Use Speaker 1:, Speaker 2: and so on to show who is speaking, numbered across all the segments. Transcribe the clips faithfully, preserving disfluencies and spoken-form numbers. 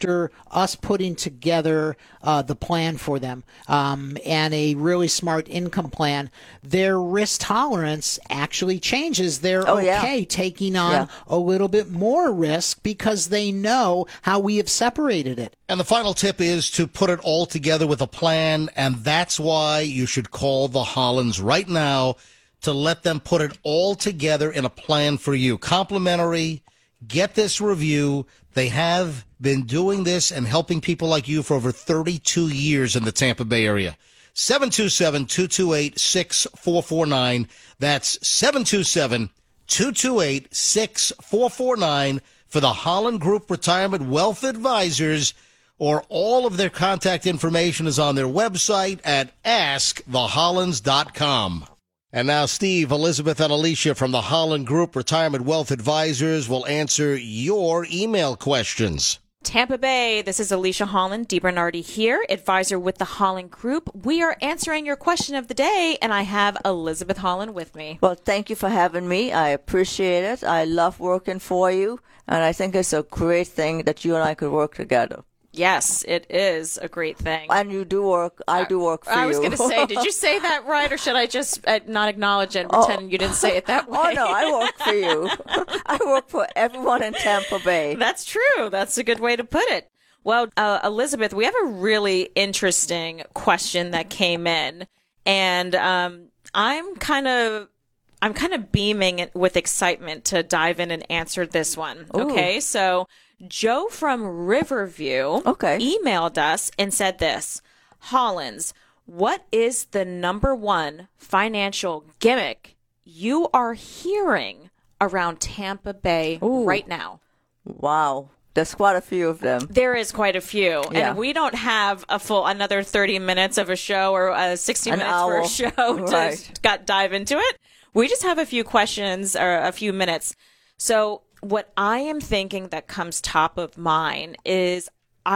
Speaker 1: after us putting together uh, the plan for them um, and a really smart income plan, their risk tolerance actually changes. They're
Speaker 2: oh,
Speaker 1: okay
Speaker 2: yeah.
Speaker 1: taking on
Speaker 2: yeah.
Speaker 1: a little bit more risk because they know how we have separated it.
Speaker 3: And the final tip is to put it all together with a plan, and that's why you should call the Hollands right now to let them put it all together in a plan for you. Complimentary. Get this review. They have been doing this and helping people like you for over thirty-two years in the Tampa Bay area. seven two seven, two two eight, six four four nine. That's seven two seven, two two eight, six four four nine for the Holland Group Retirement Wealth Advisors, or all of their contact information is on their website at ask the hollands dot com. And now Steve, Elizabeth, and Alicia from the Holland Group Retirement Wealth Advisors will answer your email questions.
Speaker 4: Tampa Bay, this is Alicia Holland, DiBernardi here, advisor with the Holland Group. We are answering your question of the day, and I have Elizabeth Holland with me.
Speaker 2: Well, thank you for having me. I appreciate it. I love working for you, and I think it's a great thing that you and I could work together.
Speaker 4: Yes, it is a great thing.
Speaker 2: And you do work, I do work for you.
Speaker 4: I was going to say, did you say that right, or should I just uh, not acknowledge it and
Speaker 2: oh.
Speaker 4: pretend you didn't say it that way?
Speaker 2: Oh, no, I work for you. I work for everyone in Tampa Bay.
Speaker 4: That's true. That's a good way to put it. Well, uh, Elizabeth, we have a really interesting question that came in, and um, I'm kind of I'm kind of beaming with excitement to dive in and answer this one.
Speaker 2: Ooh.
Speaker 4: Okay, so Joe from Riverview
Speaker 2: okay.
Speaker 4: emailed us and said this: Hollands, what is the number one financial gimmick you are hearing around Tampa Bay
Speaker 2: Ooh.
Speaker 4: right now?
Speaker 2: Wow. There's quite a few of them.
Speaker 4: There is quite a few.
Speaker 2: Yeah.
Speaker 4: And we don't have a full another thirty minutes of a show or uh, sixty
Speaker 2: An
Speaker 4: minutes
Speaker 2: hour.
Speaker 4: for a show to
Speaker 2: Right.
Speaker 4: got, dive into it. We just have a few questions or a few minutes. So what I am thinking that comes top of mind is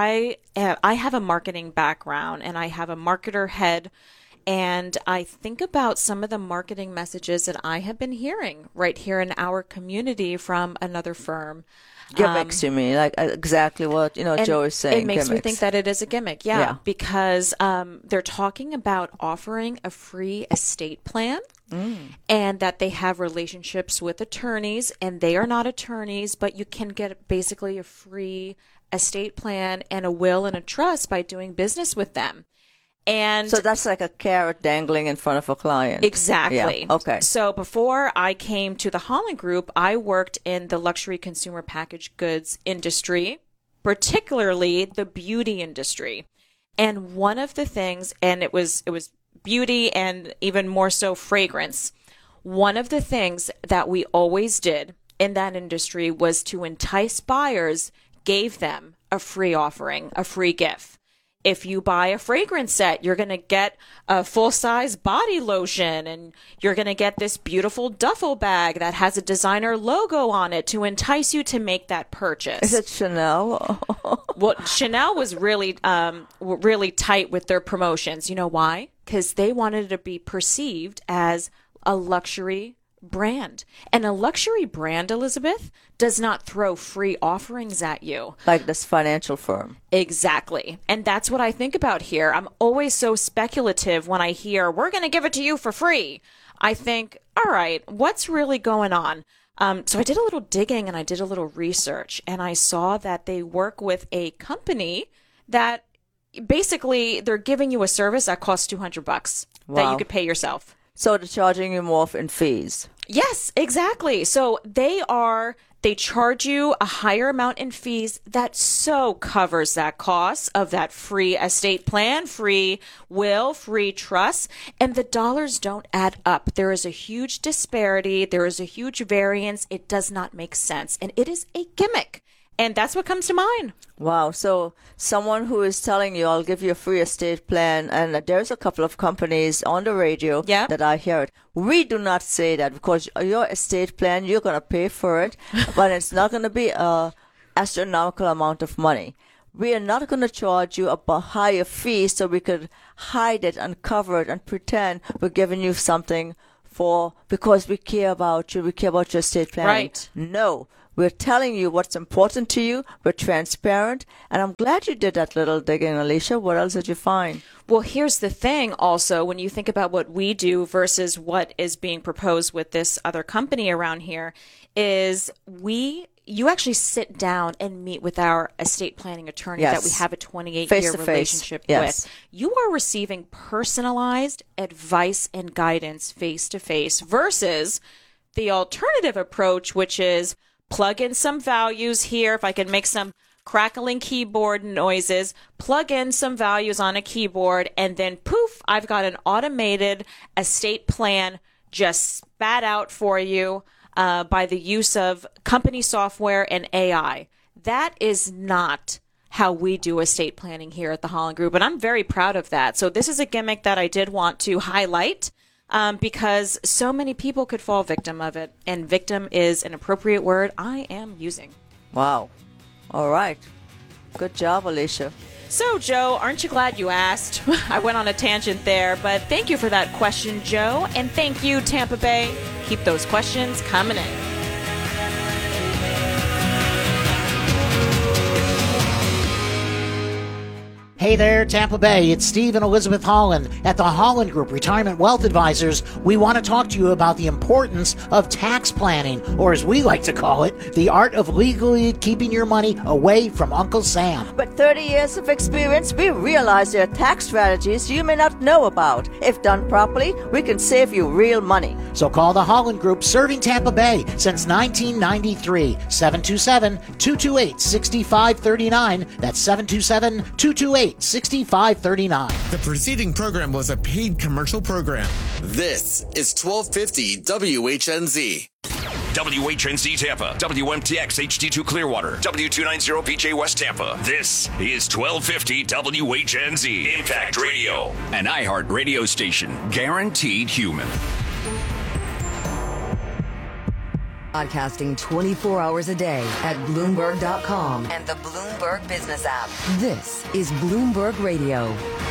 Speaker 4: I have, I have a marketing background and I have a marketer head, and I think about some of the marketing messages that I have been hearing right here in our community from another firm.
Speaker 2: Gimmicks,
Speaker 4: Um,
Speaker 2: you mean, like uh, exactly what you know
Speaker 4: and
Speaker 2: Joe is saying.
Speaker 4: It makes
Speaker 2: gimmicks.
Speaker 4: me think that it is a gimmick, yeah,
Speaker 2: Yeah.
Speaker 4: because um, they're talking about offering a free estate plan. Mm. And that they have relationships with attorneys, and they are not attorneys, but you can get basically a free estate plan and a will and a trust by doing business with them. And
Speaker 2: so that's like a carrot dangling in front of a client.
Speaker 4: Exactly.
Speaker 2: Yeah. Okay.
Speaker 4: So before I came to the Holland Group, I worked in the luxury consumer packaged goods industry, particularly the beauty industry. And one of the things, and it was it was beauty and even more so fragrance. One of the things that we always did in that industry was to entice buyers, gave them a free offering, a free gift. If you buy a fragrance set, you're going to get a full-size body lotion, and you're going to get this beautiful duffel bag that has a designer logo on it to entice you to make that purchase.
Speaker 2: Is it Chanel?
Speaker 4: Well, Chanel was really, um, really tight with their promotions. You know why? Because they wanted to be perceived as a luxury brand. And a luxury brand, Elizabeth, does not throw free offerings at you.
Speaker 2: Like this financial firm.
Speaker 4: Exactly. And that's what I think about here. I'm always so speculative when I hear, we're going to give it to you for free. I think, all right, what's really going on? Um, so I did a little digging and I did a little research, and I saw that they work with a company that basically they're giving you a service that costs two hundred bucks that
Speaker 2: Wow.
Speaker 4: you could pay yourself.
Speaker 2: So they're charging you more in fees.
Speaker 4: Yes, exactly. So they are, they charge you a higher amount in fees that so covers that cost of that free estate plan, free will, free trust, and the dollars don't add up. There is a huge disparity. There is a huge variance. It does not make sense. And it is a gimmick. And that's what comes to mind.
Speaker 2: Wow. So someone who is telling you, I'll give you a free estate plan, and there's a couple of companies on the radio
Speaker 4: Yeah.
Speaker 2: that I hear it. We do not say that, because your estate plan, you're going to pay for it, but it's not going to be a astronomical amount of money. We are not going to charge you a higher fee so we could hide it and cover it and pretend we're giving you something for because we care about you, we care about your estate plan.
Speaker 4: Right.
Speaker 2: No. We're telling you what's important to you. We're transparent. And I'm glad you did that little digging, Alicia. What else did you find?
Speaker 4: Well, here's the thing also, when you think about what we do versus what is being proposed with this other company around here, is we you actually sit down and meet with our estate planning attorney
Speaker 2: Yes.
Speaker 4: that we have a twenty-eight
Speaker 2: Face
Speaker 4: year
Speaker 2: to face.
Speaker 4: relationship
Speaker 2: Yes.
Speaker 4: with. You are receiving personalized advice and guidance face to face versus the alternative approach, which is plug in some values here. If I can make some crackling keyboard noises, plug in some values on a keyboard, and then poof, I've got an automated estate plan just spat out for you uh, by the use of company software and A I. That is not how we do estate planning here at the Holland Group, and I'm very proud of that. So this is a gimmick that I did want to highlight um, because so many people could fall victim of it, and victim is an appropriate word I am using.
Speaker 2: Wow. All right. Good job, Alicia.
Speaker 4: So, Joe, aren't you glad you asked? I went on a tangent there, but thank you for that question, Joe. And thank you, Tampa Bay. Keep those questions coming in.
Speaker 1: Hey there, Tampa Bay. It's Steve and Elizabeth Holland at the Holland Group Retirement Wealth Advisors. We want to talk to you about the importance of tax planning, or as we like to call it, the art of legally keeping your money away from Uncle Sam.
Speaker 2: But thirty years of experience, we realize there are tax strategies you may not know about. If done properly, we can save you real money.
Speaker 1: So call the Holland Group, serving Tampa Bay since nineteen ninety-three. seven two seven, two two eight, six five three nine. That's seven two seven, two two eight, six five three nine.
Speaker 5: The preceding program was a paid commercial program.
Speaker 6: This is twelve fifty W H N Z.
Speaker 7: W H N Z Tampa, W M T X H D two Clearwater, W two ninety P J West Tampa. This is twelve fifty W H N Z Impact Radio, an iHeart radio station, guaranteed human.
Speaker 8: Broadcasting twenty-four hours a day at Bloomberg dot com and the Bloomberg Business app. This is Bloomberg Radio.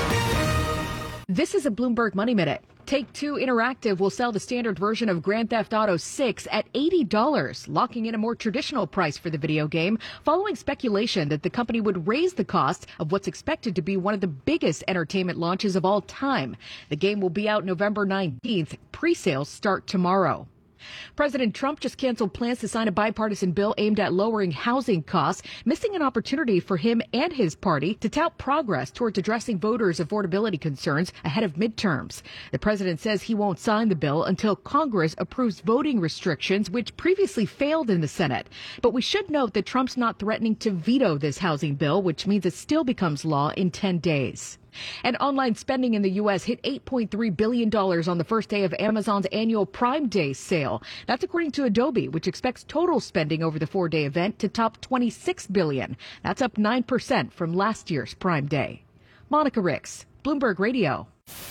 Speaker 9: This is a Bloomberg Money Minute. Take-Two Interactive will sell the standard version of Grand Theft Auto six at eighty dollars, locking in a more traditional price for the video game, following speculation that the company would raise the cost of what's expected to be one of the biggest entertainment launches of all time. The game will be out November nineteenth. Pre-sales start tomorrow. President Trump just canceled plans to sign a bipartisan bill aimed at lowering housing costs, missing an opportunity for him and his party to tout progress towards addressing voters' affordability concerns ahead of midterms. The president says he won't sign the bill until Congress approves voting restrictions, which previously failed in the Senate. But we should note that Trump's not threatening to veto this housing bill, which means it still becomes law in ten days. And online spending in the U S hit eight point three billion dollars on the first day of Amazon's annual Prime Day sale. That's according to Adobe, which expects total spending over the four-day event to top twenty-six billion dollars. That's up nine percent from last year's Prime Day. Monica Ricks, Bloomberg Radio.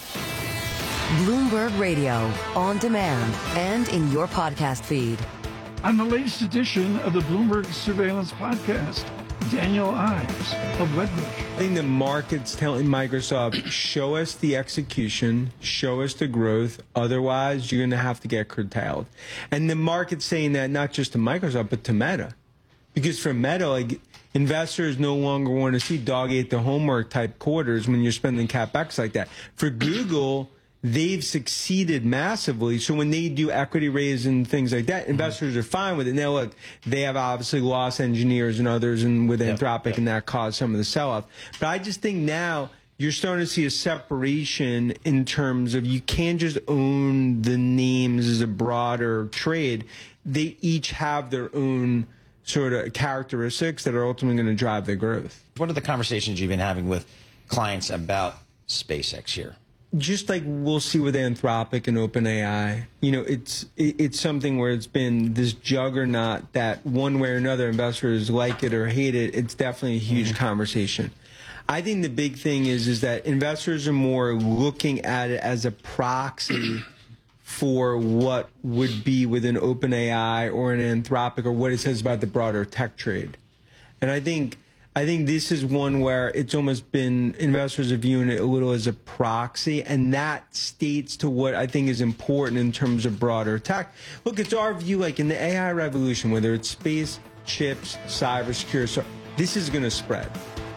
Speaker 8: Bloomberg Radio, on demand and in your podcast feed.
Speaker 10: On the latest edition of the Bloomberg Surveillance Podcast, Daniel Ives of Wedbush.
Speaker 11: I think the market's telling Microsoft, show us the execution, show us the growth, otherwise you're going to have to get curtailed. And the market's saying that not just to Microsoft, but to Meta. Because for Meta, like, investors no longer want to see dog ate the homework type quarters when you're spending CapEx like that. For Google, they've succeeded massively. So when they do equity raise and things like that, investors are fine with it. Now, look, they have obviously lost engineers and others and with yep, Anthropic, yep. and that caused some of the sell-off. But I just think now you're starting to see a separation in terms of you can't just own the names as a broader trade. They each have their own sort of characteristics that are ultimately going to drive their growth.
Speaker 12: What are the conversations you've been having with clients about SpaceX here?
Speaker 11: Just like we'll see with Anthropic and OpenAI, you know, it's it's something where it's been this juggernaut that one way or another investors like it or hate it. It's definitely a huge mm-hmm. conversation. I think the big thing is is that investors are more looking at it as a proxy for what would be within OpenAI or an Anthropic or what it says about the broader tech trade. And I think I think this is one where it's almost been, investors are viewing it a little as a proxy, and that states to what I think is important in terms of broader tech. Look, it's our view, like in the A I revolution, whether it's space, chips, cybersecurity, so this is going to spread.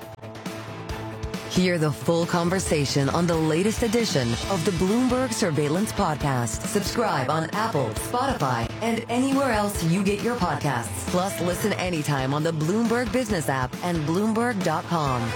Speaker 8: Hear the full conversation on the latest edition of the Bloomberg Surveillance Podcast. Subscribe on Apple, Spotify, and anywhere else you get your podcasts. Plus, listen anytime on the Bloomberg Business app and Bloomberg dot com.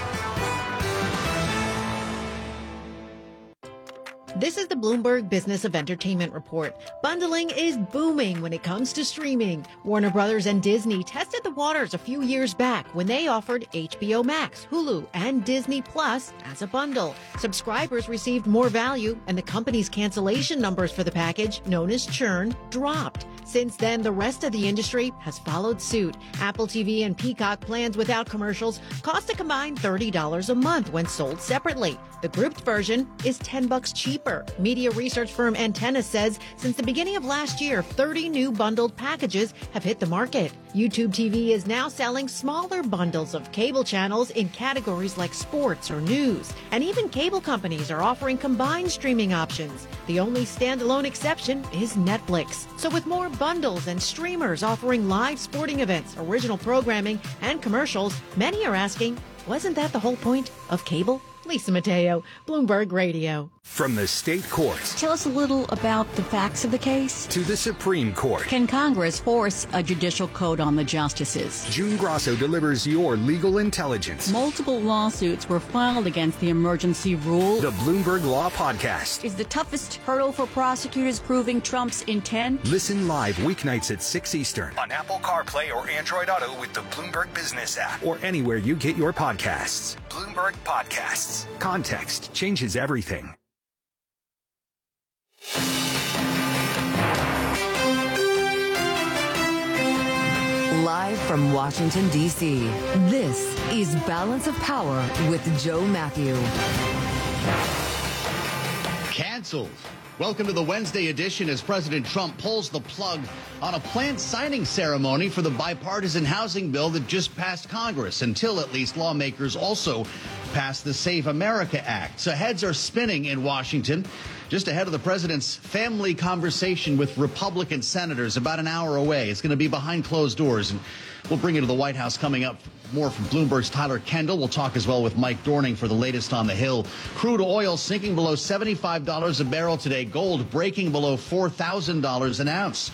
Speaker 13: This is the Bloomberg Business of Entertainment Report. Bundling is booming when it comes to streaming. Warner Brothers and Disney tested the waters a few years back when they offered H B O Max, Hulu, and Disney Plus as a bundle. Subscribers received more value, and the company's cancellation numbers for the package, known as churn, dropped. Since then, the rest of the industry has followed suit. Apple T V and Peacock plans without commercials cost a combined thirty dollars a month when sold separately. The grouped version is ten bucks cheaper. Media research firm Antenna says since the beginning of last year, thirty new bundled packages have hit the market. YouTube T V is now selling smaller bundles of cable channels in categories like sports or news. And even cable companies are offering combined streaming options. The only standalone exception is Netflix. So with more bundles and streamers offering live sporting events, original programming, and commercials, many are asking, wasn't that the whole point of cable? Lisa Mateo, Bloomberg Radio.
Speaker 14: From the state courts.
Speaker 15: Tell us a little about the facts of the case.
Speaker 14: To the Supreme Court.
Speaker 15: Can Congress force a judicial code on the justices?
Speaker 14: June Grasso delivers your legal intelligence.
Speaker 15: Multiple lawsuits were filed against the emergency rule.
Speaker 14: The Bloomberg Law Podcast.
Speaker 15: Is the toughest hurdle for prosecutors proving Trump's intent?
Speaker 14: Listen live weeknights at six Eastern on Apple CarPlay or Android Auto with the Bloomberg Business app or anywhere you get your podcasts. Bloomberg Podcasts. Context changes everything.
Speaker 8: Live from Washington, D C, this is Balance of Power with Joe Matthew.
Speaker 16: Canceled. Welcome to the Wednesday edition as President Trump pulls the plug on a planned signing ceremony for the bipartisan housing bill that just passed Congress, until at least lawmakers also pass the Save America Act. So heads are spinning in Washington just ahead of the president's family conversation with Republican senators about an hour away. It's going to be behind closed doors, and we'll bring you to the White House coming up. More from Bloomberg's Tyler Kendall. We'll talk as well with Mike Dorning for the latest on the Hill. Crude oil sinking below seventy-five dollars a barrel today. Gold breaking below four thousand dollars an ounce.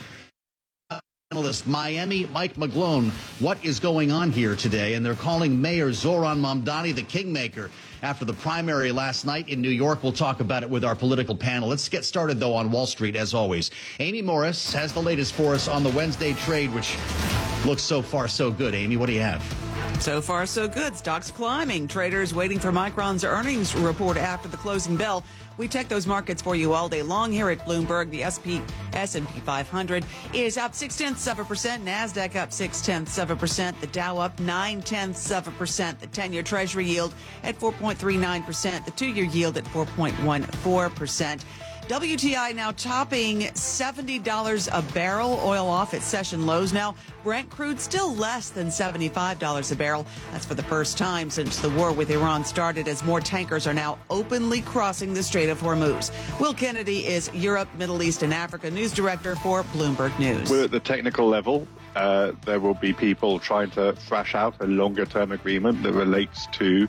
Speaker 16: Analyst Miami, Mike McGlone, what is going on here today? And they're calling Mayor Zohran Mamdani the kingmaker after the primary last night in New York. We'll talk about it with our political panel. Let's get started, though, on Wall Street, as always. Amy Morris has the latest for us on the Wednesday trade, which looks so far so good. Amy, what do you have?
Speaker 17: So far, so good. Stocks climbing. Traders waiting for Micron's earnings report after the closing bell. We check those markets for you all day long here at Bloomberg. The S and P five hundred is up six-tenths of a percent. NASDAQ up six-tenths of a percent. The Dow up nine-tenths of a percent. The ten-year Treasury yield at four point three nine percent. The two-year yield at four point one four percent. W T I now topping seventy dollars a barrel, oil off its session lows now. Brent crude still less than seventy-five dollars a barrel. That's for the first time since the war with Iran started, as more tankers are now openly crossing the Strait of Hormuz. Will Kennedy is Europe, Middle East, and Africa news director for Bloomberg News.
Speaker 18: We're at the technical level. Uh, there will be people trying to thrash out a longer-term agreement that relates to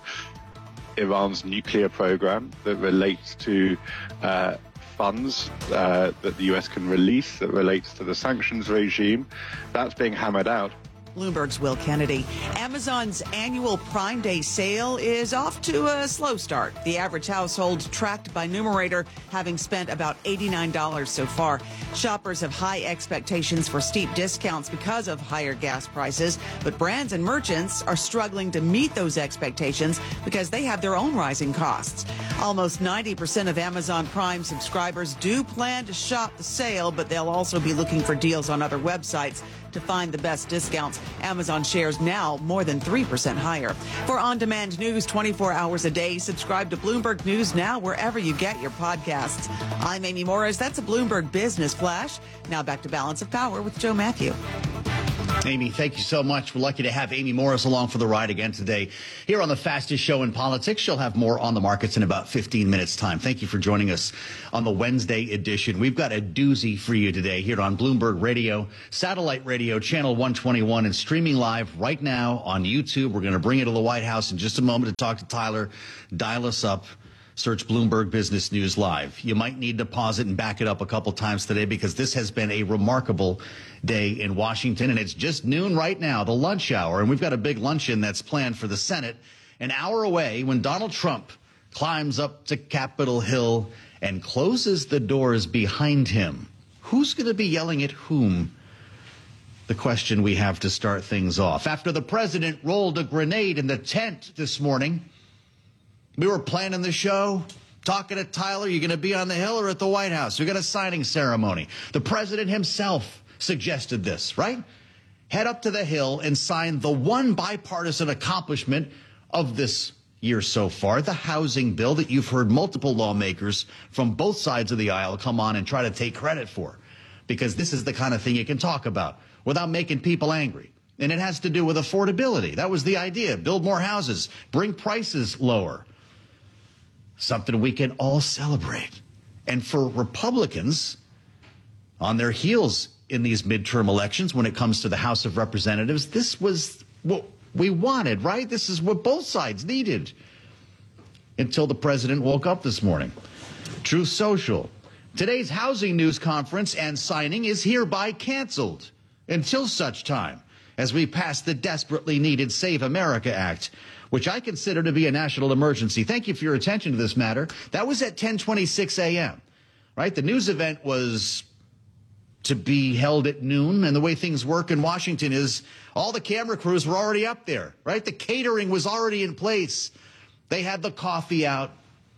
Speaker 18: Iran's nuclear program, that relates to uh, funds uh, that the U S can release, that relates to the sanctions regime. That's being hammered out.
Speaker 17: Bloomberg's Will Kennedy. Amazon's annual Prime Day sale is off to a slow start. The average household tracked by Numerator having spent about eighty-nine dollars so far. Shoppers have high expectations for steep discounts because of higher gas prices, but brands and merchants are struggling to meet those expectations because they have their own rising costs. Almost ninety percent of Amazon Prime subscribers do plan to shop the sale, but they'll also be looking for deals on other websites to find the best discounts. Amazon shares now more than three percent higher. For on-demand news twenty-four hours a day, subscribe to Bloomberg News now wherever you get your podcasts. I'm Amy Morris. That's a Bloomberg Business Flash. Now back to Balance of Power with Joe Matthew.
Speaker 16: Amy, thank you so much. We're lucky to have Amy Morris along for the ride again today here on the fastest show in politics. She'll have more on the markets in about fifteen minutes time. Thank you for joining us on the Wednesday edition. We've got a doozy for you today here on Bloomberg Radio, satellite radio, channel one twenty-one, and streaming live right now on YouTube. We're going to bring you to the White House in just a moment to talk to Tyler. Dial us up. Search Bloomberg Business News Live. You might need to pause it and back it up a couple times today because this has been a remarkable day in Washington, and it's just noon right now, the lunch hour, and we've got a big luncheon that's planned for the Senate an hour away when Donald Trump climbs up to Capitol Hill and closes the doors behind him. Who's going to be yelling at whom? The question we have to start things off. After the president rolled a grenade in the tent this morning, we were planning the show, talking to Tyler. You're going to be on the Hill or at the White House? We got a signing ceremony. The president himself suggested this, right? Head up to the Hill and sign the one bipartisan accomplishment of this year so far, the housing bill that you've heard multiple lawmakers from both sides of the aisle come on and try to take credit for, because this is the kind of thing you can talk about without making people angry. And it has to do with affordability. That was the idea. Build more houses, bring prices lower. Something we can all celebrate. And for Republicans on their heels in these midterm elections, when it comes to the House of Representatives, this was what we wanted, right? This is what both sides needed until the president woke up this morning. Truth Social. Today's housing news conference and signing is hereby canceled until such time as we pass the desperately needed Save America Act, which I consider to be a national emergency. Thank you for your attention to this matter. That was at ten twenty-six a.m., right? The news event was to be held at noon, and the way things work in Washington is all the camera crews were already up there, right? The catering was already in place. They had the coffee out.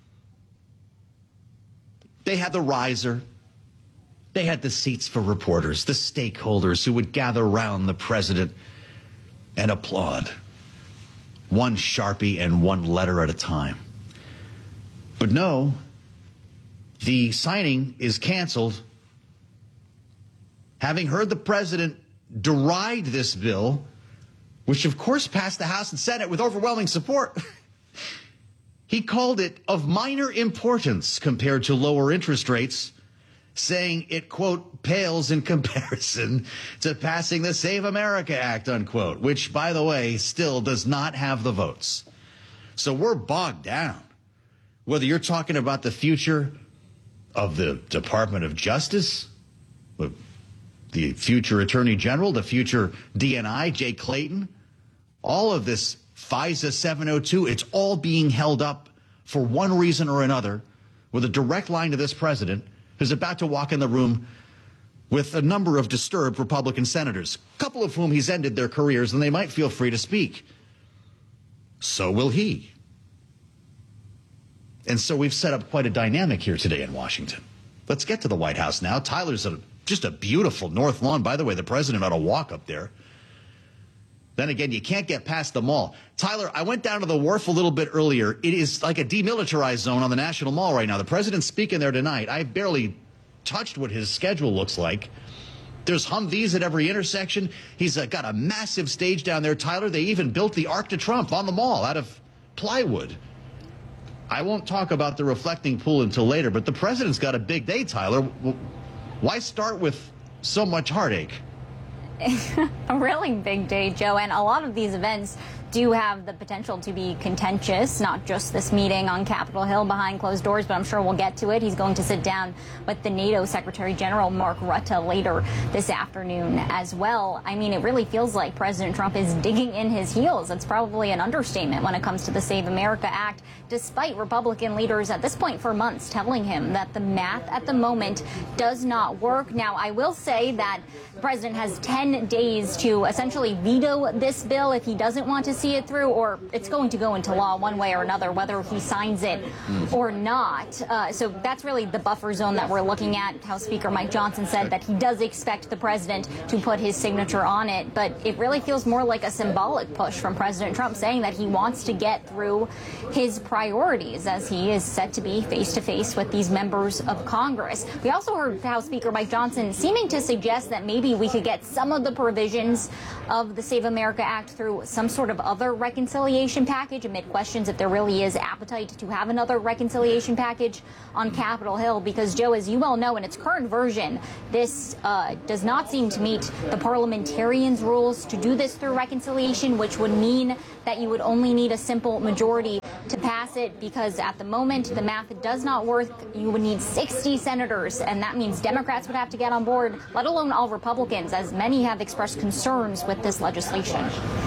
Speaker 16: They had the riser. They had the seats for reporters, the stakeholders who would gather around the president and applaud. One Sharpie and one letter at a time. But no, the signing is canceled. Having heard the president deride this bill, which of course passed the House and Senate with overwhelming support, he called it of minor importance compared to lower interest rates, saying it, quote, pales in comparison to passing the Save America Act, unquote, which, by the way, still does not have the votes. So we're bogged down. Whether you're talking about the future of the Department of Justice, the future Attorney General, the future D N I, Jay Clayton, all of this FISA seven oh two, it's all being held up for one reason or another with a direct line to this president, who's about to walk in the room with a number of disturbed Republican senators, a couple of whom he's ended their careers, and they might feel free to speak. So will he. And so we've set up quite a dynamic here today in Washington. Let's get to the White House now. Tyler's a, just a beautiful north lawn. By the way, the president ought to walk up there. Then again, you can't get past the mall. Tyler, I went down to the wharf a little bit earlier. It is like a demilitarized zone on the National Mall right now. The president's speaking there tonight. I barely touched what his schedule looks like. There's Humvees at every intersection. He's uh, got a massive stage down there, Tyler. They even built the Arc de Triomphe on the mall out of plywood. I won't talk about the reflecting pool until later, but the president's got a big day, Tyler. Why start with so much heartache?
Speaker 19: A really big day, Joe, and a lot of these events do have the potential to be contentious, not just this meeting on Capitol Hill behind closed doors, but I'm sure we'll get to it. He's going to sit down with the NATO Secretary General Mark Rutte later this afternoon as well. I mean, it really feels like President Trump is digging in his heels. It's probably an understatement when it comes to the Save America Act, despite Republican leaders at this point for months telling him that the math at the moment does not work. Now, I will say that the president has ten days to essentially veto this bill if he doesn't want to see it through, or it's going to go into law one way or another, whether he signs it or not. Uh, so that's really the buffer zone that we're looking at. House Speaker Mike Johnson said that he does expect the president to put his signature on it, but it really feels more like a symbolic push from President Trump, saying that he wants to get through his priorities as he is set to be face-to-face with these members of Congress. We also heard House Speaker Mike Johnson seeming to suggest that maybe we could get some of the provisions of the Save America Act through some sort of other reconciliation package, amid questions if there really is appetite to have another reconciliation package on Capitol Hill. Because, Joe, as you well know, in its current version, this uh, does not seem to meet the parliamentarians' rules to do this through reconciliation, which would mean that you would only need a simple majority to pass it, because at the moment the math does not work. You would need sixty senators, and that means Democrats would have to get on board, let alone all Republicans, as many have expressed concerns with this legislation.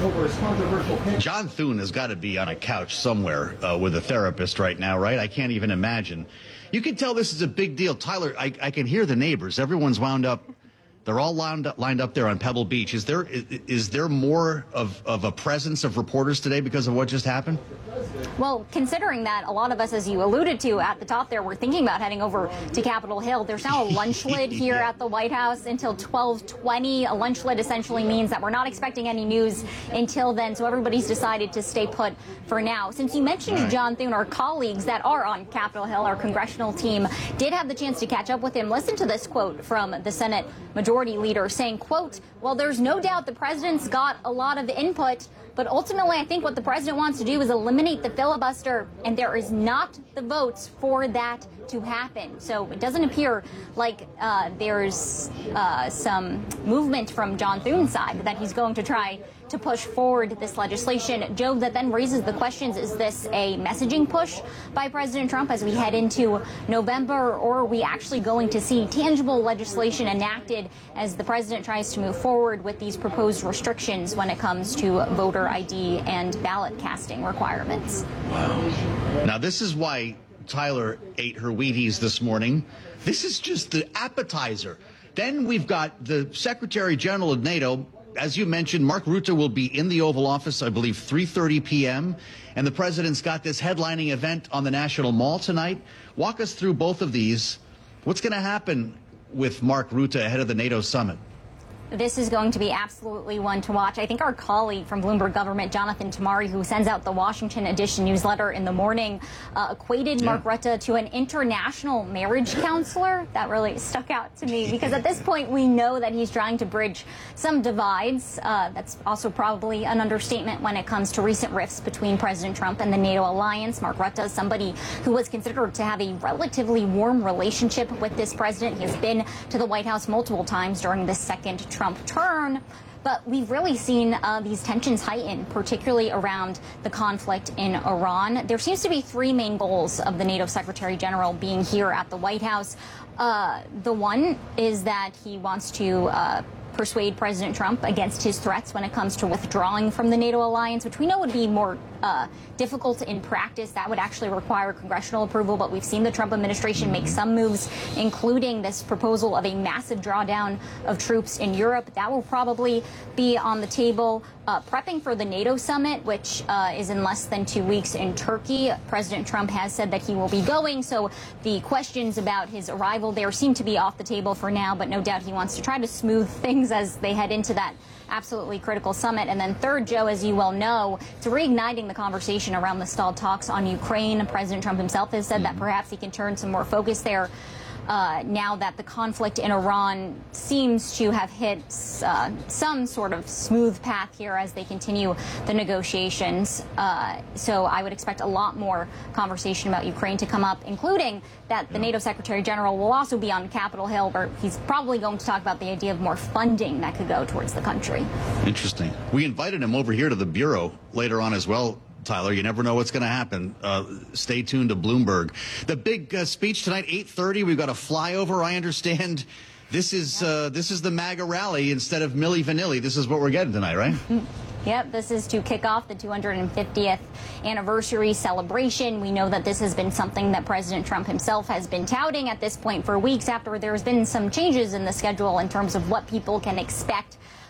Speaker 16: John Thune has got to be on a couch somewhere uh, with a therapist right now, right? I can't even imagine. You can tell this is a big deal. Tyler, I, I can hear the neighbors. Everyone's wound up. They're all lined up, lined up there on Pebble Beach. Is there is, is there more of, of a presence of reporters today because of what just happened?
Speaker 19: Well, considering that a lot of us, as you alluded to at the top there, were thinking about heading over to Capitol Hill, there's now a lunch lid here yeah. at the White House until twelve twenty. A lunch lid essentially means that we're not expecting any news until then, so everybody's decided to stay put for now. Since you mentioned right. John Thune, our colleagues that are on Capitol Hill, our congressional team, did have the chance to catch up with him. Listen to this quote from the Senate Majority Leader saying, quote, "Well, there's no doubt the president's got a lot of input, but ultimately, I think what the president wants to do is eliminate the filibuster, and there is not the votes for that to happen." So it doesn't appear like uh, there's uh, some movement from John Thune's side that he's going to try to push forward this legislation. Joe, that then raises the questions, is this a messaging push by President Trump as we head into November, or are we actually going to see tangible legislation enacted as the president tries to move forward with these proposed restrictions when it comes to voter I D and ballot casting requirements?
Speaker 16: Wow. Now, this is why Tyler ate her Wheaties this morning. This is just the appetizer. Then we've got the Secretary General of NATO. As you mentioned, Mark Rutte will be in the Oval Office, I believe, three thirty p.m. And the president's got this headlining event on the National Mall tonight. Walk us through both of these. What's going to happen with Mark Rutte ahead of the NATO summit?
Speaker 19: This is going to be absolutely one to watch. I think our colleague from Bloomberg Government, Jonathan Tamari, who sends out the Washington edition newsletter in the morning, uh, equated yeah. Mark Rutte to an international marriage counselor. That really stuck out to me because at this point we know that he's trying to bridge some divides. Uh, that's also probably an understatement when it comes to recent rifts between President Trump and the NATO alliance. Mark Rutte is somebody who was considered to have a relatively warm relationship with this president. He has been to the White House multiple times during the second Trump turn, but we've really seen uh, these tensions heighten, particularly around the conflict in Iran. There seems to be three main goals of the NATO Secretary General being here at the White House. Uh, the one is that he wants to uh, persuade President Trump against his threats when it comes to withdrawing from the NATO alliance, which we know would be more uh, difficult in practice. That would actually require congressional approval, but we've seen the Trump administration make some moves, including this proposal of a massive drawdown of troops in Europe. That will probably be on the table. Uh, prepping for the NATO summit, which uh, is in less than two weeks in Turkey. President Trump has said that he will be going, so the questions about his arrival there seem to be off the table for now, but no doubt he wants to try to smooth things as they head into that absolutely critical summit. And then third, Joe, as you well know, to reigniting the conversation around the stalled talks on Ukraine. President Trump himself has said that perhaps he can turn some more focus there uh, now that the conflict in Iran seems to have hit uh, some sort of smooth path here as they continue the negotiations. Uh, so I would expect a lot more conversation about Ukraine to come up, including that the NATO Secretary General will also be on Capitol Hill, where he's probably going to talk about the idea of more funding that could go towards the country. Interesting.
Speaker 16: We invited him over here to the Bureau later on as well, Tyler. You never know what's going to happen. Uh, stay tuned to Bloomberg. The big uh, speech tonight, eight thirty. We've got a flyover, I understand. This is uh, this is the MAGA rally instead of Milli Vanilli. This is what we're getting tonight, right?
Speaker 19: Yep, this is to kick off the two hundred fiftieth anniversary celebration. We know that this has been something that President Trump himself has been touting at this point for weeks after there's been some changes in the schedule in terms of what people can expect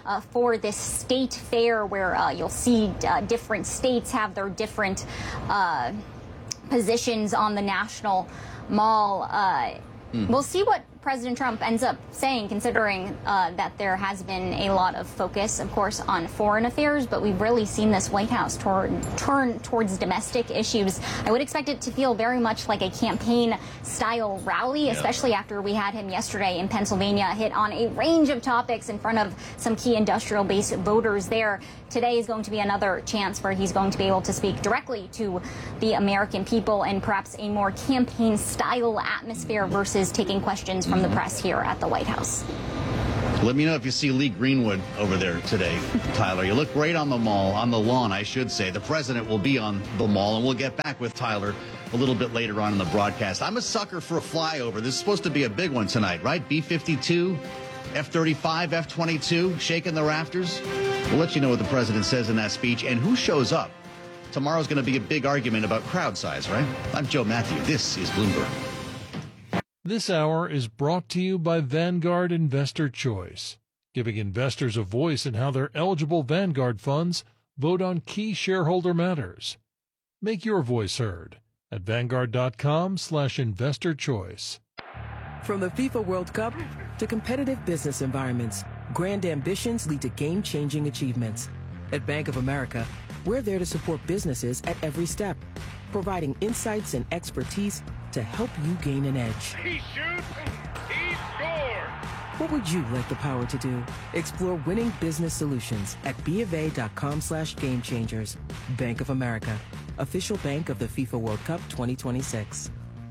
Speaker 19: uh, for this state fair where uh, you'll see uh, different states have their different uh, positions on the National Mall. Uh, mm. We'll see what President Trump ends up saying, considering uh, that there has been a lot of focus, of course, on foreign affairs, but we've really seen this White House turn, turn towards domestic issues. I would expect it to feel very much like a campaign-style rally, yeah. especially after we had him yesterday in Pennsylvania hit on a range of topics in front of some key industrial-based voters there. Today is going to be another chance where he's going to be able to speak directly to the American people in perhaps a more campaign-style atmosphere versus taking questions from from the press here at the White House.
Speaker 16: Let me know if you see Lee Greenwood over there today, Tyler. You look great on the mall, on the lawn, I should say. The president will be on the mall, and we'll get back with Tyler a little bit later on in the broadcast. I'm a sucker for a flyover. This is supposed to be a big one tonight, right? B fifty-two, F thirty-five, F twenty-two, shaking the rafters. We'll let you know what the president says in that speech and who shows up. Tomorrow's going to be a big argument about crowd size, right? I'm Joe Matthew. This is Bloomberg.
Speaker 20: This hour is brought to you by Vanguard Investor Choice, giving investors a voice in how their eligible Vanguard funds vote on key shareholder matters. Make your voice heard at Vanguard.com slash investor choice.
Speaker 21: From the FIFA World Cup to competitive business environments, grand ambitions lead to game-changing achievements. At Bank of America, we're there to support businesses at every step, providing insights and expertise to help you gain an edge.
Speaker 22: He shoots, he scores!
Speaker 21: What would you like the power to do? Explore winning business solutions at BofA.com slash game changers. Bank of America, official bank of the FIFA World Cup twenty twenty-six.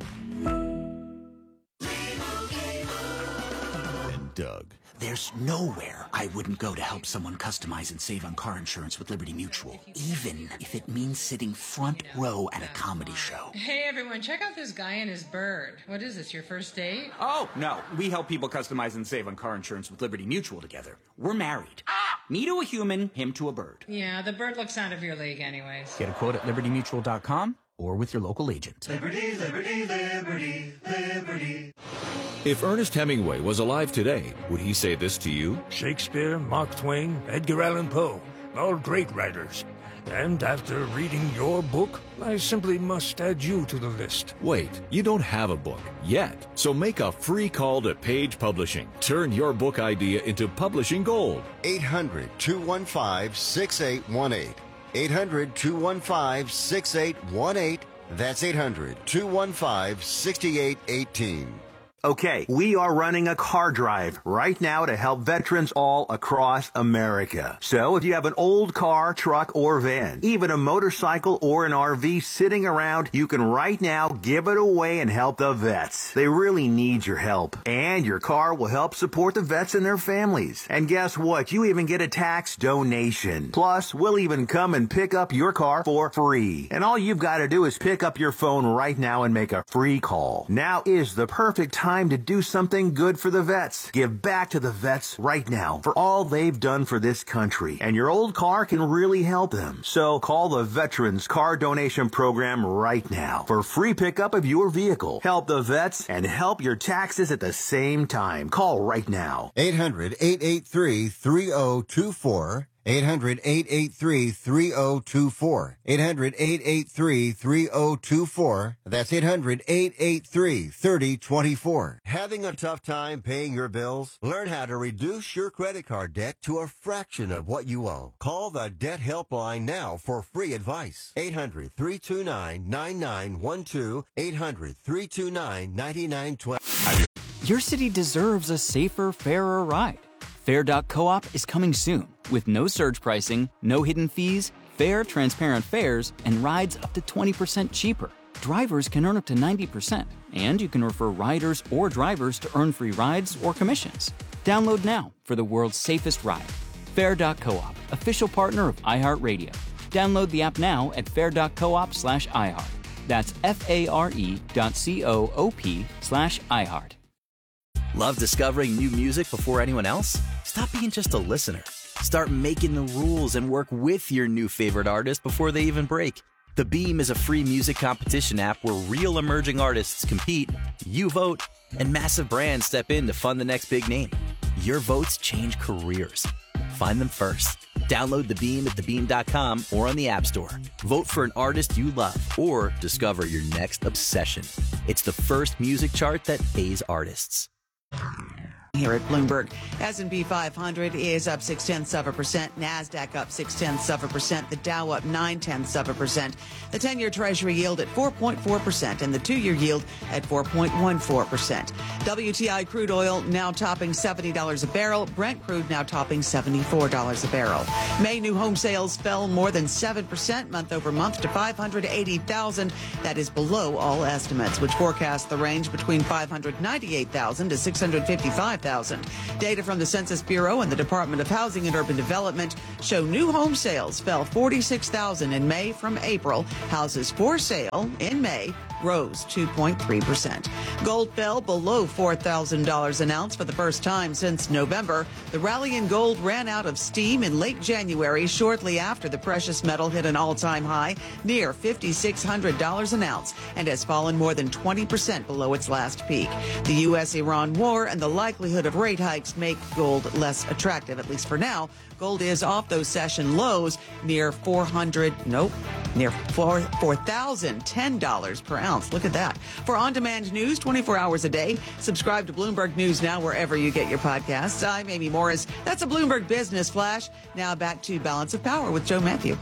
Speaker 23: And Doug. There's nowhere I wouldn't go to help someone customize and save on car insurance with Liberty Mutual, even if it means sitting front row at a comedy show.
Speaker 24: Hey everyone, check out this guy and his bird. What is this, your first date?
Speaker 25: Oh, no. We help people customize and save on car insurance with Liberty Mutual together. We're married. Ah! Me to a human, him to a bird.
Speaker 24: Yeah, the bird looks out of your league anyways.
Speaker 25: Get a quote at Liberty Mutual dot com or with your local agent.
Speaker 26: Liberty, liberty, liberty, liberty.
Speaker 27: If Ernest Hemingway was alive today, would he say this to you?
Speaker 28: Shakespeare, Mark Twain, Edgar Allan Poe, all great writers. And after reading your book, I simply must add you to the list.
Speaker 27: Wait, you don't have a book yet. So make a free call to Page Publishing. Turn your book idea into publishing gold.
Speaker 29: eight hundred, two one five, six eight one eight. eight hundred, two one five, six eight one eight. That's eight hundred, two one five, six eight one eight.
Speaker 30: Okay, we are running a car drive right now to help veterans all across America. So if you have an old car, truck, or van, even a motorcycle or an R V sitting around, you can right now give it away and help the vets. They really need your help. And your car will help support the vets and their families. And guess what? You even get a tax donation. Plus, we'll even come and pick up your car for free. And all you've got to do is pick up your phone right now and make a free call. Now is the perfect time to do something good for the vets. Give back to the vets right now for all they've done for this country. And your old car can really help them. So call the Veterans Car Donation Program right now for free pickup of your vehicle. Help the vets and help your taxes at the same time. Call right now.
Speaker 29: eight hundred, eight eight three, three oh two four. eight hundred, eight eight three, three oh two four. eight hundred, eight eight three, three oh two four. That's eight hundred, eight eight three, three oh two four. Having a tough time paying your bills? Learn how to reduce your credit card debt to a fraction of what you owe. Call the Debt Helpline now for free advice. eight hundred, three two nine, nine nine one two. eight hundred, three two nine, nine nine one two.
Speaker 31: Your city deserves a safer, fairer ride. Fair dot coop is coming soon with no surge pricing, no hidden fees, fair, transparent fares, and rides up to twenty percent cheaper. Drivers can earn up to ninety percent, and you can refer riders or drivers to earn free rides or commissions. Download now for the world's safest ride. Fair dot coop, official partner of iHeartRadio. Download the app now at fair dot coop slash iHeart. That's F-A-R-E dot C-O-O-P slash iHeart.
Speaker 32: Love discovering new music before anyone else? Stop being just a listener. Start making the rules and work with your new favorite artist before they even break. The Beam is a free music competition app where real emerging artists compete, you vote, and massive brands step in to fund the next big name. Your votes change careers. find them first. Download The Beam at the beam dot com or on the App Store. Vote for an artist you love or discover your next obsession. It's the first music chart that pays artists.
Speaker 17: Here at Bloomberg, S and P five hundred is up six tenths of a percent. NASDAQ up six tenths of a percent. The Dow up nine tenths of a percent. The ten-year Treasury yield at four point four percent and the two-year yield at four point one four percent. W T I crude oil now topping seventy dollars a barrel. Brent crude now topping seventy-four dollars a barrel. May new home sales fell more than seven percent month over month to five hundred eighty thousand. That is below all estimates, which forecast the range between five hundred ninety-eight thousand to six hundred fifty-five thousand. Data from the Census Bureau and the Department of Housing and Urban Development show new home sales fell forty-six thousand in May from April. Houses for sale in May rose two point three percent. Gold fell below four thousand dollars an ounce for the first time since November. The rally in gold ran out of steam in late January, shortly after the precious metal hit an all-time high near five thousand six hundred dollars an ounce and has fallen more than twenty percent below its last peak. The U S Iran war and the likelihood of rate hikes make gold less attractive, at least for now. Gold is off those session lows near four hundred, nope, near four thousand ten dollars per ounce. Look at that. For on-demand news twenty-four hours a day, subscribe to Bloomberg News Now wherever you get your podcasts. I'm Amy Morris. That's a Bloomberg Business Flash. Now back to Balance of Power with Joe Matthew.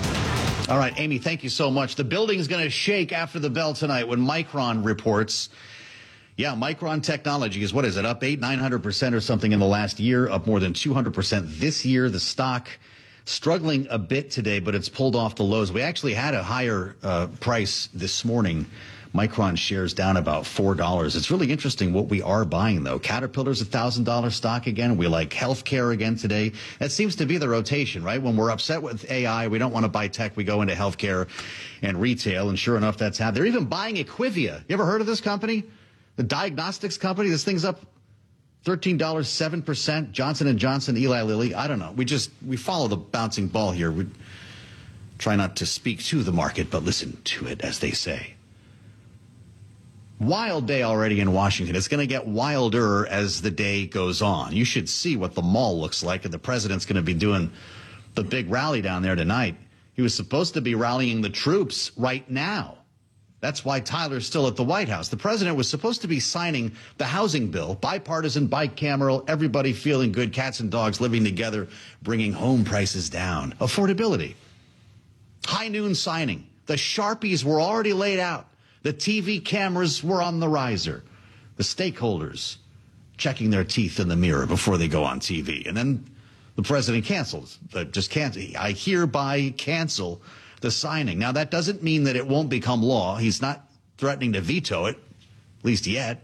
Speaker 16: All right, Amy, thank you so much. The building's going to shake after the bell tonight when Micron reports. Yeah, Micron Technology is, what is it, up eight, nine hundred percent or something in the last year, up more than two hundred percent this year. The stock struggling a bit today, but it's pulled off the lows. We actually had a higher uh, price this morning. Micron shares down about four dollars. It's really interesting what we are buying, though. Caterpillar's a one thousand dollars stock again. We like healthcare again today. That seems to be the rotation, right? When we're upset with A I, we don't want to buy tech. We go into healthcare and retail, and sure enough, that's how. They're even buying Equivia. You ever heard of this company? The diagnostics company. This thing's up thirteen dollars, seven percent. Johnson and Johnson, Eli Lilly. I don't know. We just, we follow the bouncing ball here. We try not to speak to the market, but listen to it, as they say. Wild day already in Washington. It's going to get wilder as the day goes on. You should see what the mall looks like, and the president's going to be doing the big rally down there tonight. He was supposed to be rallying the troops right now. That's why Tyler's still at the White House. The president was supposed to be signing the housing bill, bipartisan, bicameral, everybody feeling good, cats and dogs living together, bringing home prices down. Affordability. High noon signing. The Sharpies were already laid out. The T V cameras were on the riser. The stakeholders checking their teeth in the mirror before they go on T V. And then the president cancels. Just cancel. I hereby cancel the signing. Now, that doesn't mean that it won't become law. He's not threatening to veto it, at least yet.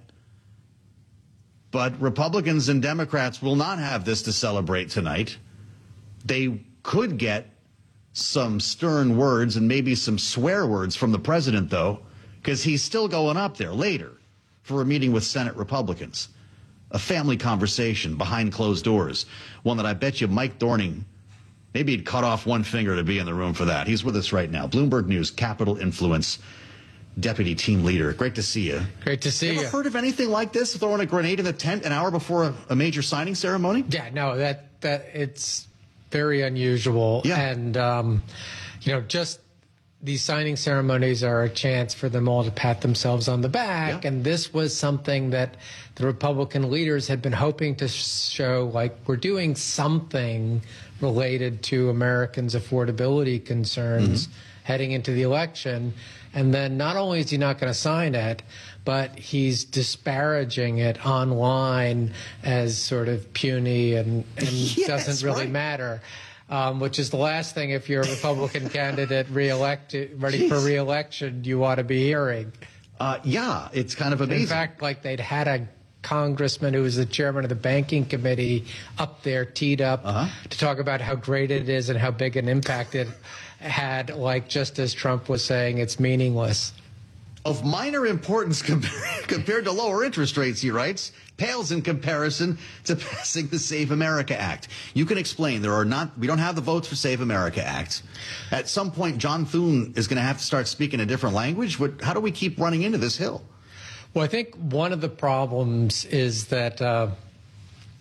Speaker 16: But Republicans and Democrats will not have this to celebrate tonight. They could get some stern words and maybe some swear words from the president, though, because he's still going up there later for a meeting with Senate Republicans. A family conversation behind closed doors, one that I bet you Mike Dorning, maybe he'd cut off one finger to be in the room for that. He's with us right now. Bloomberg News, Capital Influence Deputy Team Leader. Great to see you.
Speaker 1: Great to see you.
Speaker 16: Ever you. heard of anything like this, throwing a grenade in the tent an hour before a, a major signing ceremony?
Speaker 1: Yeah, no, that that it's very unusual.
Speaker 16: Yeah.
Speaker 1: And, um, you know, just these signing ceremonies are a chance for them all to pat themselves on the back. Yeah. And this was something that the Republican leaders had been hoping to show, like, we're doing something related to Americans' affordability concerns mm-hmm. heading into the election. And then not only is he not going to sign it, but he's disparaging it online as sort of puny and, and yes, doesn't really right. matter. Um, which is the last thing, if you're a Republican candidate reelected, ready Jeez. for reelection, you ought to be hearing.
Speaker 16: Uh, yeah, it's kind of amazing.
Speaker 1: In fact, like they'd had a congressman who was the chairman of the banking committee up there teed up uh-huh. to talk about how great it is and how big an impact it had, like just as Trump was saying it's meaningless.
Speaker 16: Of minor importance compared, compared to lower interest rates, he writes, pales in comparison to passing the Save America Act. You can explain. There are not, we don't have the votes for Save America Act. At some point, John Thune is going to have to start speaking a different language. What, how do we keep running into this hill?
Speaker 1: Well, I think one of the problems is that uh,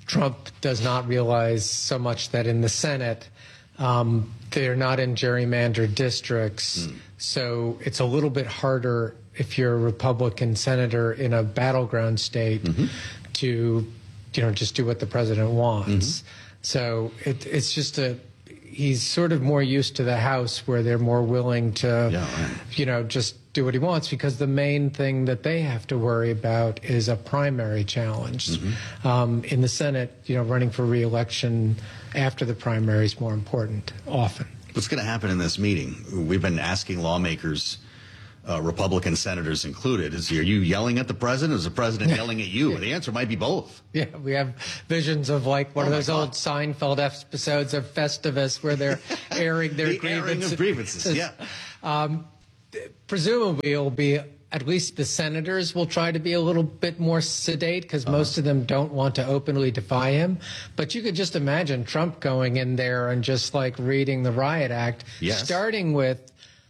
Speaker 1: Trump does not realize so much that in the Senate, um, they're not in gerrymandered districts. Mm. So it's a little bit harder if you're a Republican senator in a battleground state mm-hmm. to, you know, just do what the president wants. Mm-hmm. So it, it's just a, he's sort of more used to the House where they're more willing to, yeah, right. you know, just do what he wants, because the main thing that they have to worry about is a primary challenge. Mm-hmm. Um, in the Senate, you know, running for re-election after the primary is more important, often.
Speaker 16: What's going to happen in this meeting? We've been asking lawmakers, uh, Republican senators included, is are you yelling at the president, or is the president yelling at you? The answer might be both.
Speaker 1: Yeah, we have visions of like one
Speaker 16: oh
Speaker 1: of those
Speaker 16: God.
Speaker 1: old Seinfeld episodes of Festivus where they're airing their
Speaker 16: the
Speaker 1: grievances.
Speaker 16: Airing of grievances, yeah.
Speaker 1: Um, presumably it'll be, at least the senators will try to be a little bit more sedate, because uh-huh. most of them don't want to openly defy him. But you could just imagine Trump going in there and just like reading the Riot Act,
Speaker 16: yes.
Speaker 1: starting with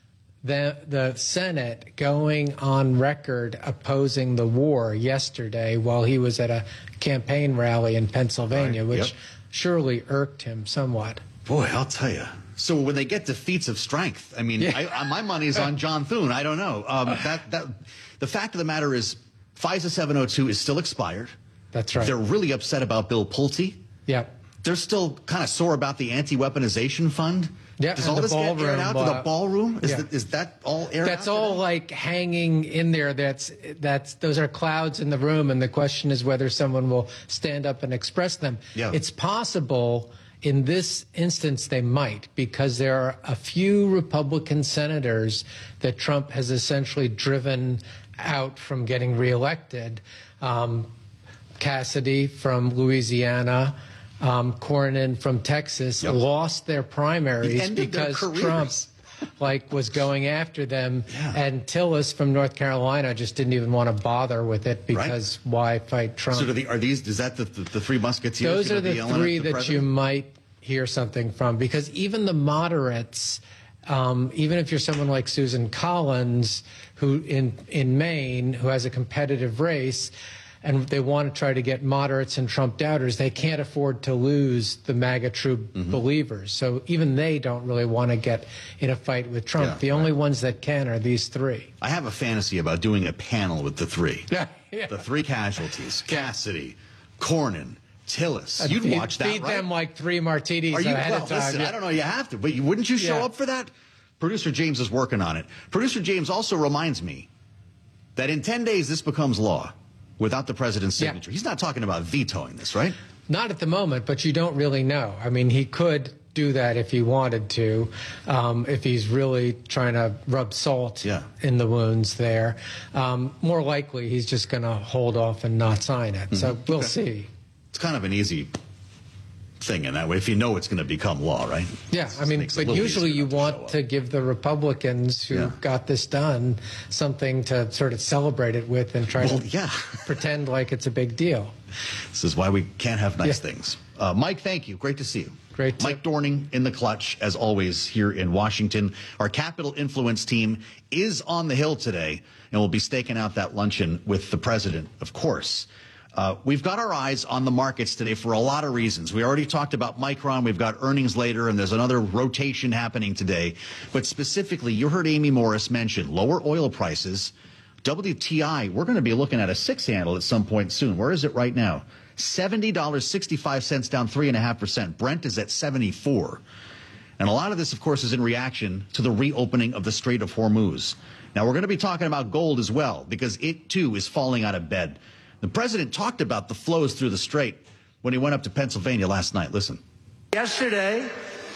Speaker 1: the the Senate going on record opposing the war yesterday while he was at a campaign rally in Pennsylvania, right. which
Speaker 16: yep.
Speaker 1: surely irked him somewhat.
Speaker 16: Boy, I'll tell you. So when they get to feats of strength, I mean, yeah. I, my money's on John Thune. I don't know. Um, that that the fact of the matter is, FISA seven oh two is still expired.
Speaker 1: That's right.
Speaker 16: They're really upset about Bill Pulte.
Speaker 1: Yeah.
Speaker 16: They're still kind of sore about the anti-weaponization fund.
Speaker 1: Yeah.
Speaker 16: Does all this get aired out to the ballroom? Is,
Speaker 1: yeah.
Speaker 16: the, is that all aired
Speaker 1: That's
Speaker 16: out
Speaker 1: all
Speaker 16: today?
Speaker 1: like hanging in there. That's that's those are clouds in the room, and the question is whether someone will stand up and express them.
Speaker 16: Yeah.
Speaker 1: It's possible. In this instance, they might, because there are a few Republican senators that Trump has essentially driven out from getting reelected. Um, Cassidy from Louisiana, um, Cornyn from Texas
Speaker 16: yep.
Speaker 1: lost their primaries because
Speaker 16: their
Speaker 1: Trump like was going after them,
Speaker 16: yeah.
Speaker 1: and Tillis from North Carolina just didn't even want to bother with it because
Speaker 16: right.
Speaker 1: why fight Trump?
Speaker 16: So are, the, are these? Is that the, the, the three musketeers?
Speaker 1: Those are the three
Speaker 16: the
Speaker 1: that
Speaker 16: president?
Speaker 1: you might hear something from, because even the moderates, um, even if you're someone like Susan Collins, who in in Maine, who has a competitive race, and they want to try to get moderates and Trump doubters, they can't afford to lose the MAGA true mm-hmm. believers. So even they don't really want to get in a fight with Trump.
Speaker 16: Yeah,
Speaker 1: the
Speaker 16: right.
Speaker 1: only ones that can are these three.
Speaker 16: I have a fantasy about doing a panel with the three.
Speaker 1: Yeah, yeah.
Speaker 16: The three casualties: Cassidy, Cornyn, Tillis.
Speaker 1: I'd
Speaker 16: You'd
Speaker 1: feed,
Speaker 16: watch that,
Speaker 1: feed
Speaker 16: right?
Speaker 1: them like three martinis
Speaker 16: Are you,
Speaker 1: ahead
Speaker 16: well,
Speaker 1: of time.
Speaker 16: listen,
Speaker 1: yeah.
Speaker 16: I don't know, you have to, but you, wouldn't you show
Speaker 1: Yeah.
Speaker 16: up for that? Producer James is working on it. Producer James also reminds me that in ten days this becomes law without the president's signature. Yeah. He's not talking about vetoing this, right?
Speaker 1: Not at the moment, but you don't really know. I mean, he could do that if he wanted to, um, if he's really trying to rub salt
Speaker 16: yeah.
Speaker 1: in the wounds there. Um, more likely, he's just going to hold off and not sign it. Mm-hmm. So we'll
Speaker 16: okay.
Speaker 1: see.
Speaker 16: It's kind of an easy thing in that way, if you know it's going to become law, right?
Speaker 1: Yeah, I mean, but usually you
Speaker 16: to
Speaker 1: want to give the Republicans who
Speaker 16: yeah.
Speaker 1: got this done something to sort of celebrate it with and try
Speaker 16: well,
Speaker 1: to
Speaker 16: yeah.
Speaker 1: pretend like it's a big deal.
Speaker 16: This is why we can't have nice
Speaker 1: yeah.
Speaker 16: things. Uh, Mike, thank you. Great to see you.
Speaker 1: Great.
Speaker 16: Mike Dorning in the clutch, as always, here in Washington. Our Capital Influence team is on the Hill today, and we'll be staking out that luncheon with the president, of course. Uh, we've got our eyes on the markets today for a lot of reasons. We already talked about Micron. We've got earnings later, and there's another rotation happening today. But specifically, you heard Amy Morris mention lower oil prices. W T I, we're going to be looking at a six handle at some point soon. Where is it right now? seventy dollars and sixty-five cents, down three point five percent. Brent is at seventy-four. And a lot of this, of course, is in reaction to the reopening of the Strait of Hormuz. Now, we're going to be talking about gold as well, because it, too, is falling out of bed. The president talked about the flows through the strait when he went up to Pennsylvania last night. Listen.
Speaker 2: Yesterday,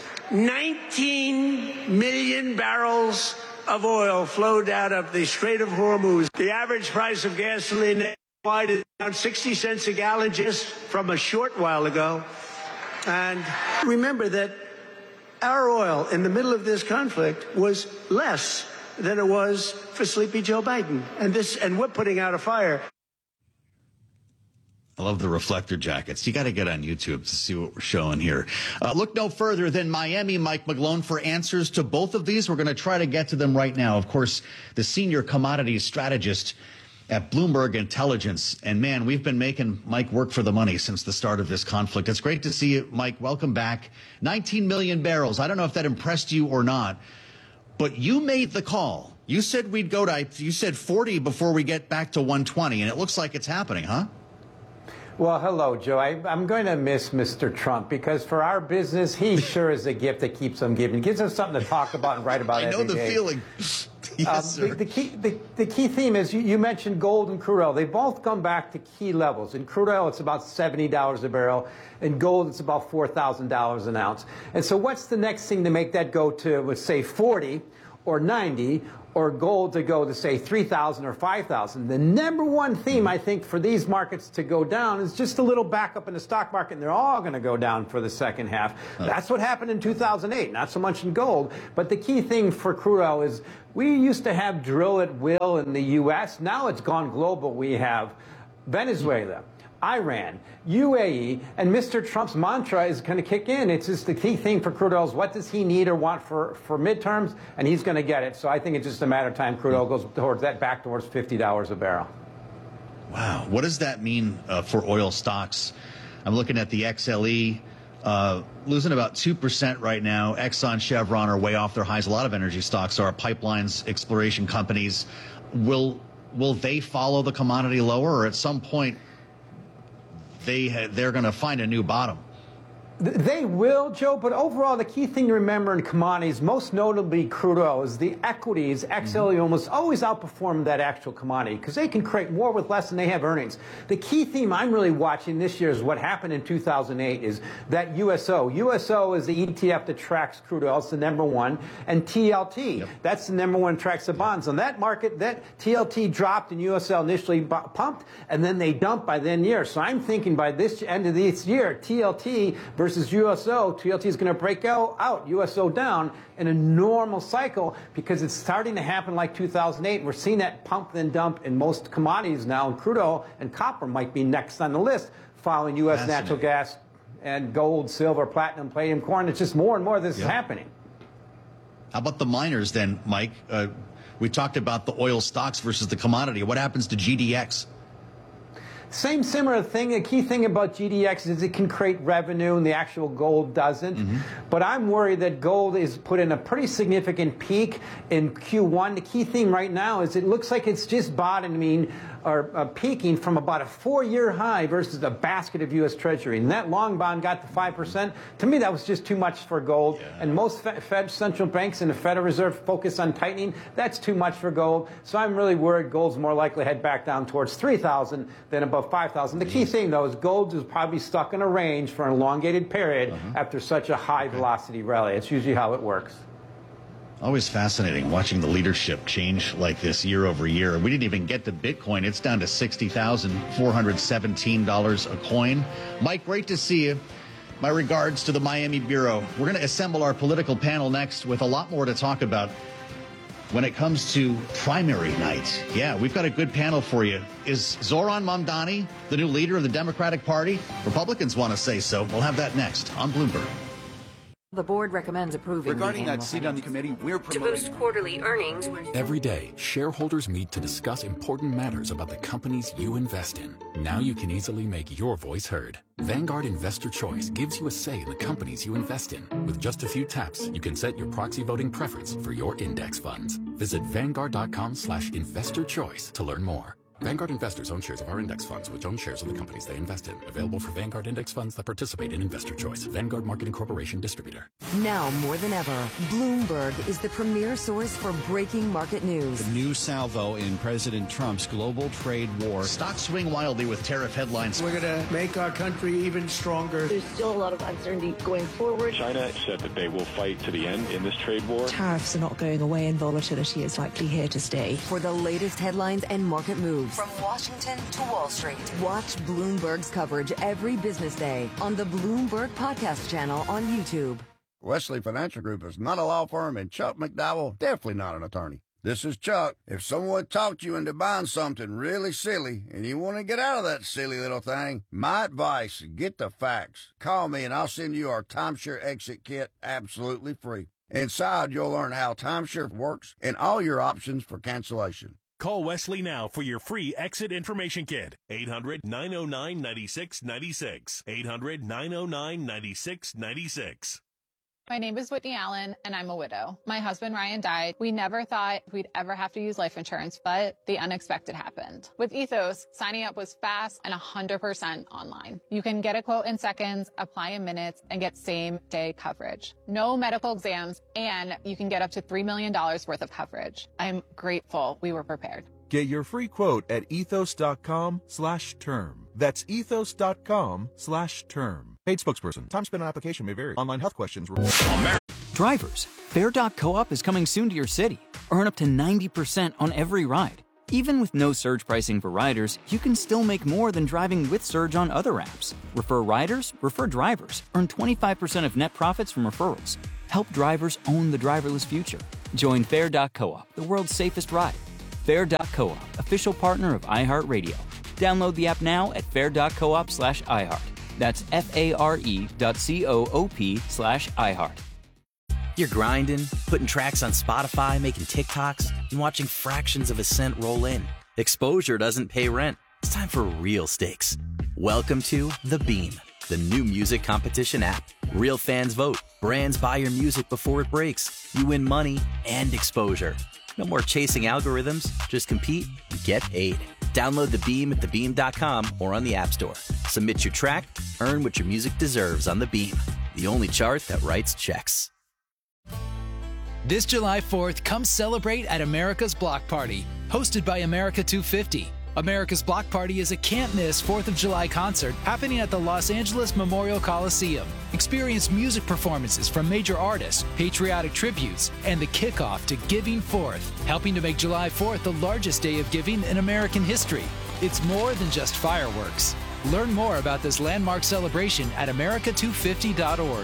Speaker 2: nineteen million barrels of oil flowed out of the Strait of Hormuz. The average price of gasoline is down sixty cents a gallon just from a short while ago. And remember that our oil in the middle of this conflict was less than it was for Sleepy Joe Biden. And this, and we're putting out a fire.
Speaker 16: I love the reflector jackets. You got to get on YouTube to see what we're showing here. Uh, look no further than Miami, Mike McGlone, for answers to both of these. We're going to try to get to them right now. Of course, the senior commodities strategist at Bloomberg Intelligence. And man, we've been making Mike work for the money since the start of this conflict. It's great to see you, Mike. Welcome back. nineteen million barrels. I don't know if that impressed you or not, but you made the call. You said we'd go to, you said forty before we get back to one twenty, and it looks like it's happening, huh?
Speaker 3: Well, hello, Joe. I, I'm going to miss Mister Trump because for our business, he sure is a gift that keeps on giving. It gives us something to talk about and write about
Speaker 16: I
Speaker 3: every
Speaker 16: know the
Speaker 3: day.
Speaker 16: feeling. Yes,
Speaker 3: um,
Speaker 16: sir.
Speaker 3: the, the, key, the, the key theme is you, you mentioned gold and crude oil. They both come back to key levels. In crude oil, it's about seventy dollars a barrel. In gold, it's about four thousand dollars an ounce. And so what's the next thing to make that go to, let's say, forty or ninety, or gold to go to, say, three thousand or five thousand? The number one theme, I think, for these markets to go down is just a little backup in the stock market, and they're all going to go down for the second half. Oh. That's what happened in two thousand eight, not so much in gold. But the key thing for crude oil is we used to have drill at will in the U S. Now it's gone global. We have Venezuela, Iran, U A E, and Mister Trump's mantra is going to kick in. It's just the key thing for crude oil is what does he need or want for, for midterms, and he's going to get it. So I think it's just a matter of time crude oil goes towards that, back towards fifty dollars a barrel.
Speaker 16: Wow. What does that mean uh, for oil stocks? I'm looking at the X L E, uh, losing about two percent right now. Exxon, Chevron are way off their highs. A lot of energy stocks are. Pipelines, exploration companies. Will, will they follow the commodity lower, or at some point they they're going to find a new bottom?
Speaker 3: They will, Joe, but overall, the key thing to remember in commodities, most notably crude oil, is the equities, X L E, mm-hmm. almost always outperform that actual commodity because they can create more with less than they have earnings. The key theme I'm really watching this year is what happened in two thousand eight is that U S O. U S O is the E T F that tracks crude oil. It's the number one. And T L T, yep. that's the number one tracks the bonds. On that market, that T L T dropped and U S L initially pumped, and then they dumped by the end of the year. So I'm thinking by this end of this year, T L T versus Versus U S O, T L T is going to break out, out, U S O down in a normal cycle because it's starting to happen like two thousand eight. We're seeing that pump then dump in most commodities now, and crude oil and copper might be next on the list, following U S natural gas and gold, silver, platinum, palladium, corn. It's just more and more of this yep. is happening.
Speaker 16: How about the miners then, Mike? Uh, we talked about the oil stocks versus the commodity. What happens to G D X?
Speaker 3: Same similar thing. The key thing about G D X is it can create revenue and the actual gold doesn't. Mm-hmm. But I'm worried that gold is put in a pretty significant peak in Q one. The key thing right now is it looks like it's just bottoming or uh, peaking from about a four-year high versus a basket of U S Treasury. And that long bond got to five percent. To me, that was just too much for gold. Yeah. And most Fed, Fed central banks and the Federal Reserve focus on tightening. That's too much for gold. So I'm really worried gold's more likely to head back down towards three thousand than above five thousand. The key thing, though, is gold is probably stuck in a range for an elongated period uh-huh. after such a high-velocity rally. It's usually how it works.
Speaker 16: Always fascinating watching the leadership change like this year over year. We didn't even get to Bitcoin. It's down to sixty thousand four hundred seventeen dollars a coin. Mike, great to see you. My regards to the Miami Bureau. We're going to assemble our political panel next with a lot more to talk about when it comes to primary night. Yeah, we've got a good panel for you. Is Zoran Mamdani the new leader of the Democratic Party? Republicans want to say so. We'll have that next on Bloomberg.
Speaker 4: The board recommends approving
Speaker 5: regarding that seat on the committee. We're promoting
Speaker 4: to boost quarterly earnings.
Speaker 6: Every day, shareholders meet to discuss important matters about the companies you invest in. Now you can easily make your voice heard. Vanguard Investor Choice gives you a say in the companies you invest in. With just a few taps, you can set your proxy voting preference for your index funds. Visit vanguard.com slash investor choice to learn more. Vanguard investors own shares of our index funds, which own shares of the companies they invest in. Available for Vanguard index funds that participate in Investor Choice. Vanguard Marketing Corporation distributor.
Speaker 8: Now more than ever, Bloomberg is the premier source for breaking market news.
Speaker 7: The new salvo in President Trump's global trade war.
Speaker 16: Stocks swing wildly with tariff headlines.
Speaker 9: We're going to make our country even stronger.
Speaker 10: There's still a lot of uncertainty going forward.
Speaker 11: China said that they will fight to the end in this trade war.
Speaker 12: Tariffs are not going away and volatility is likely here to stay.
Speaker 8: For the latest headlines and market moves.
Speaker 10: From Washington to Wall Street.
Speaker 8: Watch Bloomberg's coverage every business day on the Bloomberg Podcast channel on YouTube.
Speaker 13: Wesley Financial Group is not a law firm, and Chuck McDowell definitely not an attorney. This is Chuck. If someone talked you into buying something really silly and you want to get out of that silly little thing, my advice, get the facts. Call me and I'll send you our timeshare exit kit absolutely free. Inside, you'll learn how timeshare works and all your options for cancellation.
Speaker 14: Call Wesley now for your free exit information kit. eight hundred, nine oh nine, nine six nine six. eight hundred, nine oh nine, nine six nine six.
Speaker 15: My name is Whitney Allen, and I'm a widow. My husband, Ryan, died. We never thought we'd ever have to use life insurance, but the unexpected happened. With Ethos, signing up was fast and one hundred percent online. You can get a quote in seconds, apply in minutes, and get same-day coverage. No medical exams, and you can get up to three million dollars worth of coverage. I'm grateful we were prepared.
Speaker 18: Get your free quote at ethos.com slash term. That's ethos.com slash term. Paid spokesperson. Time spent on application may vary. Online health questions.
Speaker 31: Drivers, Fair dot coop is coming soon to your city. Earn up to ninety percent on every ride. Even with no surge pricing for riders, you can still make more than driving with surge on other apps. Refer riders, refer drivers. Earn twenty-five percent of net profits from referrals. Help drivers own the driverless future. Join Fair dot coop, the world's safest ride. Fair dot coop, official partner of iHeartRadio. Download the app now at fair.coop slash iHeart. That's F-A-R-E dot C-O-O-P slash iHeart.
Speaker 32: You're grinding, putting tracks on Spotify, making TikToks, and watching fractions of a cent roll in. Exposure doesn't pay rent. It's time for real stakes. Welcome to The Beam, the new music competition app. Real fans vote. Brands buy your music before it breaks. You win money and exposure. No more chasing algorithms. Just compete and get paid. Download The Beam at the beam dot com or on the App Store. Submit your track, earn what your music deserves on The Beam, the only chart that writes checks.
Speaker 19: This July fourth, come celebrate at America's Block Party, hosted by America two fifty. America's Block Party is a can't-miss fourth of July concert happening at the Los Angeles Memorial Coliseum. Experience music performances from major artists, patriotic tributes, and the kickoff to Giving Forth, helping to make July fourth the largest day of giving in American history. It's more than just fireworks. Learn more about this landmark celebration at america two fifty dot org.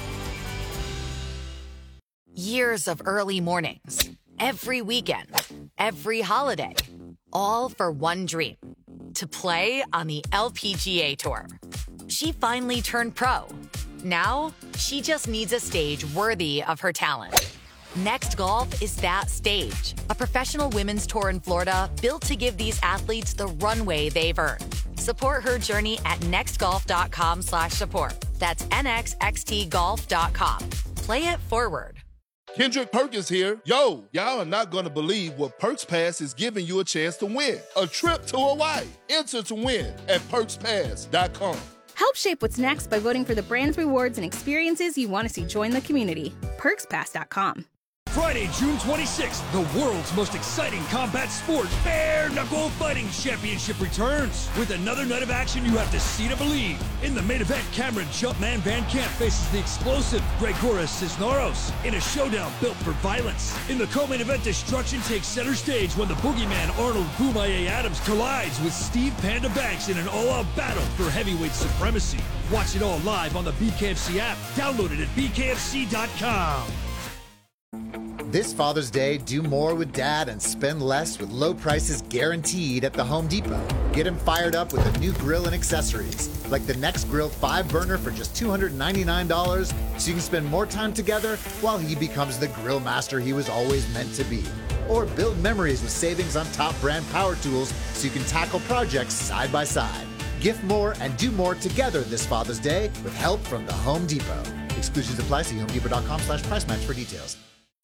Speaker 8: Years of early mornings, every weekend, every holiday, all for one dream, to play on the L P G A Tour. She finally turned pro. Now, she just needs a stage worthy of her talent. Next Golf is that stage, a professional women's tour in Florida built to give these athletes the runway they've earned. Support her journey at nextgolf.com slash support. That's N X X T golf dot com. Play it forward.
Speaker 20: Kendrick Perkins here. Yo, y'all are not going to believe what Perks Pass is giving you a chance to win. A trip to Hawaii. Enter to win at perks pass dot com.
Speaker 21: Help shape what's next by voting for the brands, rewards, and experiences you want to see join the community. perks pass dot com.
Speaker 9: Friday, June twenty-sixth, the world's most exciting combat sport, Bare Knuckle Fighting Championship returns. With another night of action you have to see to believe. In the main event, Cameron Jumpman Van Camp faces the explosive Gregoras Cisneros in a showdown built for violence. In the co-main event, destruction takes center stage when the boogeyman Arnold Boomaye Adams collides with Steve Panda Banks in an all-out battle for heavyweight supremacy. Watch it all live on the B K F C app. Download it at b k f c dot com.
Speaker 22: This Father's Day, do more with Dad and spend less with low prices guaranteed at the Home Depot. Get him fired up with a new grill and accessories, like the Next Grill five burner for just two hundred ninety-nine dollars, so you can spend more time together while he becomes the grill master he was always meant to be. Or build memories with savings on top brand power tools so you can tackle projects side by side. Gift more and do more together this Father's Day with help from the Home Depot. Exclusions apply. See home depot dot com slash price match for details.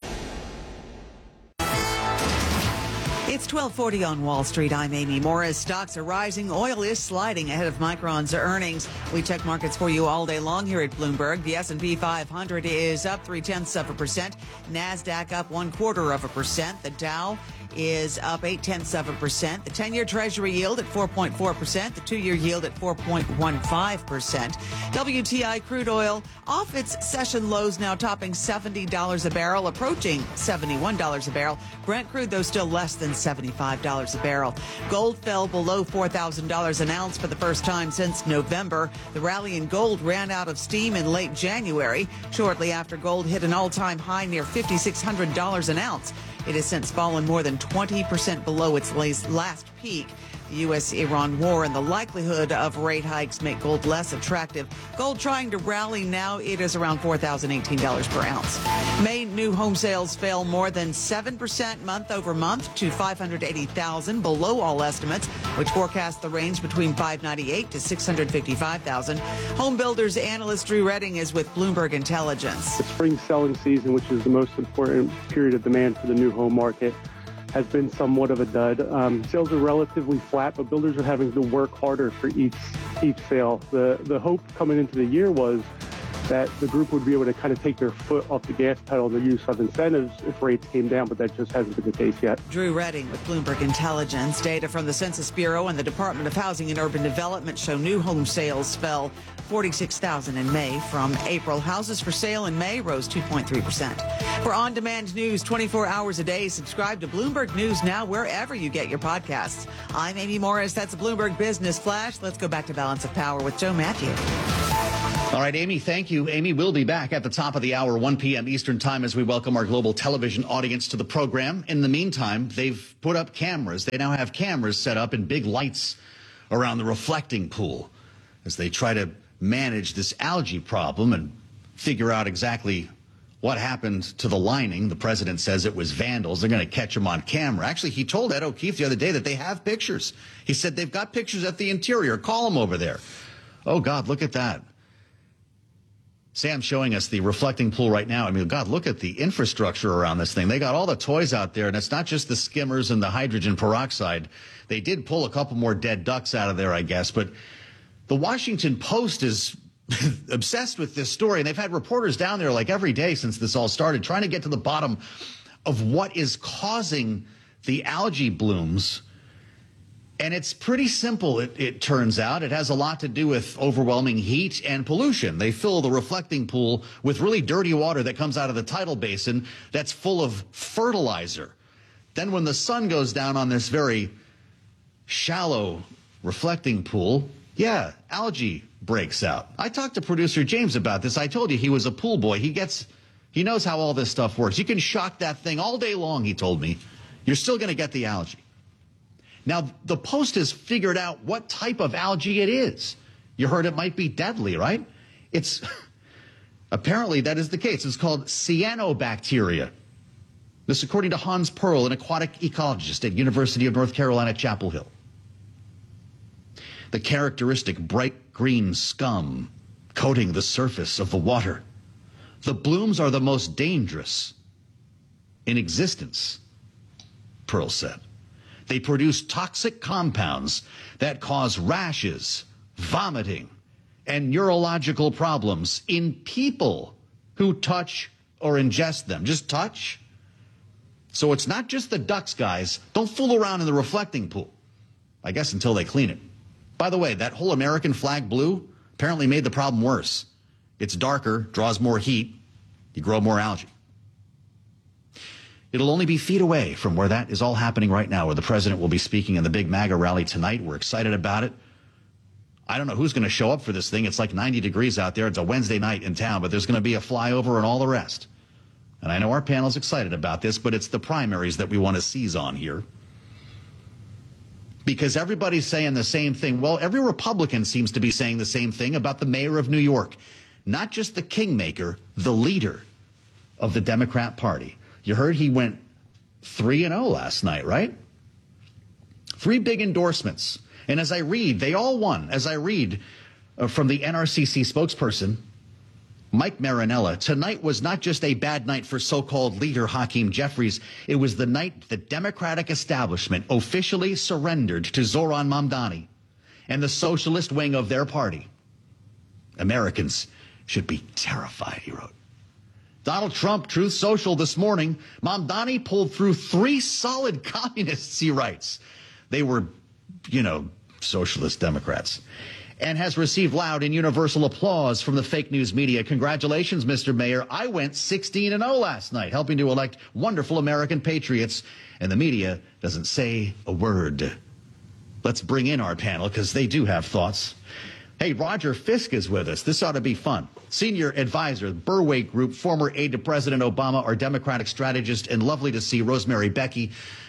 Speaker 17: It's twelve forty on Wall Street. I'm Amy Morris. Stocks are rising. Oil is sliding ahead of Micron's earnings. We check markets for you all day long here at Bloomberg. The S and P five hundred is up three-tenths of a percent. NASDAQ up one-quarter of a percent. The Dow is up eight-tenths of a percent. The ten-year Treasury yield at four point four percent. The two-year yield at four point one five percent. W T I crude oil off its session lows, now topping seventy dollars a barrel, approaching seventy-one dollars a barrel. Brent crude, though, still less than seventy-five dollars a barrel. Gold fell below four thousand dollars an ounce for the first time since November. The rally in gold ran out of steam in late January, shortly after gold hit an all-time high near five thousand six hundred dollars an ounce. It has since fallen more than twenty percent below its last peak. The U S Iran war and the likelihood of rate hikes make gold less attractive. Gold trying to rally now. It is around four thousand eighteen dollars per ounce. May new home sales fell more than seven percent month over month to five hundred eighty thousand, below all estimates, which forecast the range between five ninety-eight to six hundred fifty-five thousand. Home builders analyst Drew Redding is with Bloomberg Intelligence.
Speaker 1: The spring selling season, which is the most important period of demand for the new home market, has been somewhat of a dud. Um, sales are relatively flat, but builders are having to work harder for each each sale. The the hope coming into the year was that the group would be able to kind of take their foot off the gas pedal in the use of incentives if rates came down, but that just hasn't been the case yet.
Speaker 17: Drew Redding with Bloomberg Intelligence. Data from the Census Bureau and the Department of Housing and Urban Development show new home sales fell forty-six thousand in May from April. Houses for sale in May rose two point three percent. For on-demand news twenty-four hours a day, subscribe to Bloomberg News Now wherever you get your podcasts. I'm Amy Morris. That's a Bloomberg Business Flash. Let's go back to Balance of Power with Joe Matthew.
Speaker 16: All right, Amy, thank you. Amy will be back at the top of the hour, one p.m. Eastern Time, as we welcome our global television audience to the program. In the meantime, they've put up cameras. They now have cameras set up and big lights around the reflecting pool as they try to manage this algae problem and figure out exactly what happened to the lining. The president says it was vandals. They're going to catch them on camera. Actually, he told Ed O'Keefe the other day that they have pictures. He said they've got pictures at the interior. Call them over there. Oh, God, look at that. Sam's showing us the reflecting pool right now. I mean, God, look at the infrastructure around this thing. They got all the toys out there, and it's not just the skimmers and the hydrogen peroxide. They did pull a couple more dead ducks out of there, I guess. But the Washington Post is obsessed with this story, and they've had reporters down there like every day since this all started, trying to get to the bottom of what is causing the algae blooms. And it's pretty simple, it, it turns out. It has a lot to do with overwhelming heat and pollution. They fill the reflecting pool with really dirty water that comes out of the tidal basin that's full of fertilizer. Then when the sun goes down on this very shallow reflecting pool, yeah, algae breaks out. I talked to producer James about this. I told you he was a pool boy. He gets, he knows how all this stuff works. You can shock that thing all day long, he told me. You're still going to get the algae. Now, the Post has figured out what type of algae it is. You heard it might be deadly, right? It's apparently that is the case. It's called cyanobacteria. This according to Hans Perl, an aquatic ecologist at University of North Carolina, Chapel Hill. The characteristic bright green scum coating the surface of the water. The blooms are the most dangerous in existence, Perl said. They produce toxic compounds that cause rashes, vomiting, and neurological problems in people who touch or ingest them. Just touch. So it's not just the ducks, guys. Don't fool around in the reflecting pool. I guess until they clean it. By the way, that whole American flag blue apparently made the problem worse. It's darker, draws more heat, you grow more algae. It'll only be feet away from where that is all happening right now, where the president will be speaking in the big MAGA rally tonight. We're excited about it. I don't know who's going to show up for this thing. It's like ninety degrees out there. It's a Wednesday night in town, but there's going to be a flyover and all the rest. And I know our panel's excited about this, but it's the primaries that we want to seize on here. Because everybody's saying the same thing. Well, every Republican seems to be saying the same thing about the mayor of New York. Not just the kingmaker, the leader of the Democrat Party. You heard he went three and oh last night, right? Three big endorsements. And as I read, they all won. As I read uh, from the N R C C spokesperson, Mike Marinella, tonight was not just a bad night for so-called leader Hakeem Jeffries. It was the night the Democratic establishment officially surrendered to Zoran Mamdani and the socialist wing of their party. Americans should be terrified, he wrote. Donald Trump, Truth Social this morning, Mamdani pulled through three solid communists, he writes. They were, you know, socialist Democrats. And has received loud and universal applause from the fake news media. Congratulations, Mister Mayor. I went sixteen and oh last night, helping to elect wonderful American patriots. And the media doesn't say a word. Let's bring in our panel, because they do have thoughts. Hey, Roger Fisk is with us. This ought to be fun. Senior advisor, Burway Group, former aide to President Obama, our Democratic strategist, and lovely to see Rosemary Becky,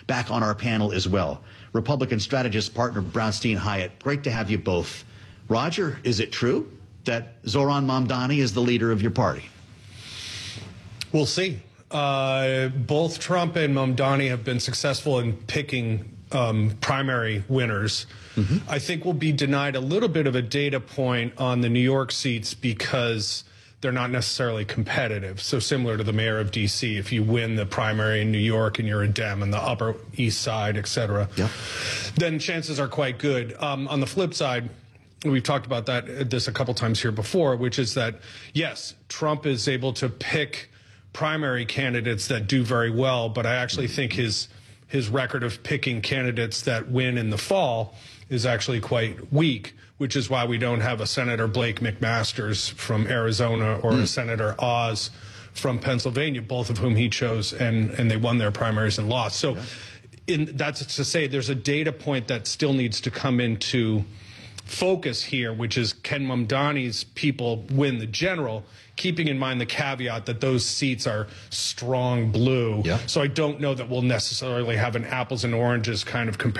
Speaker 16: back on our panel as well. Republican strategist partner Brownstein Hyatt, great to have you both. Roger, is it true that Zoran Mamdani is the leader of your party?
Speaker 2: We'll see. Uh, both Trump and Mamdani have been successful in picking um, primary winners. Mm-hmm. I think we'll be denied a little bit of a data point on the New York seats because they're not necessarily competitive. So similar to the mayor of D C, if you win the primary in New York and you're a Dem in the Upper East Side, et cetera, yeah. then chances are quite good. Um, on the flip side, we've talked about that this a couple times here before, which is that, yes, Trump is able to pick primary candidates that do very well, but I actually think his his record of picking candidates that win in the fall is actually quite weak, which is why we don't have a Senator Blake McMasters from Arizona or mm. a Senator Oz from Pennsylvania, both of whom he chose, and, and they won their primaries and lost. So yeah. in, that's to say there's a data point that still needs to come into focus here, which is can Mamdani's people win the general, keeping in mind the caveat that those seats are strong blue. Yeah. So I don't know that we'll necessarily have an apples and oranges kind of comparison.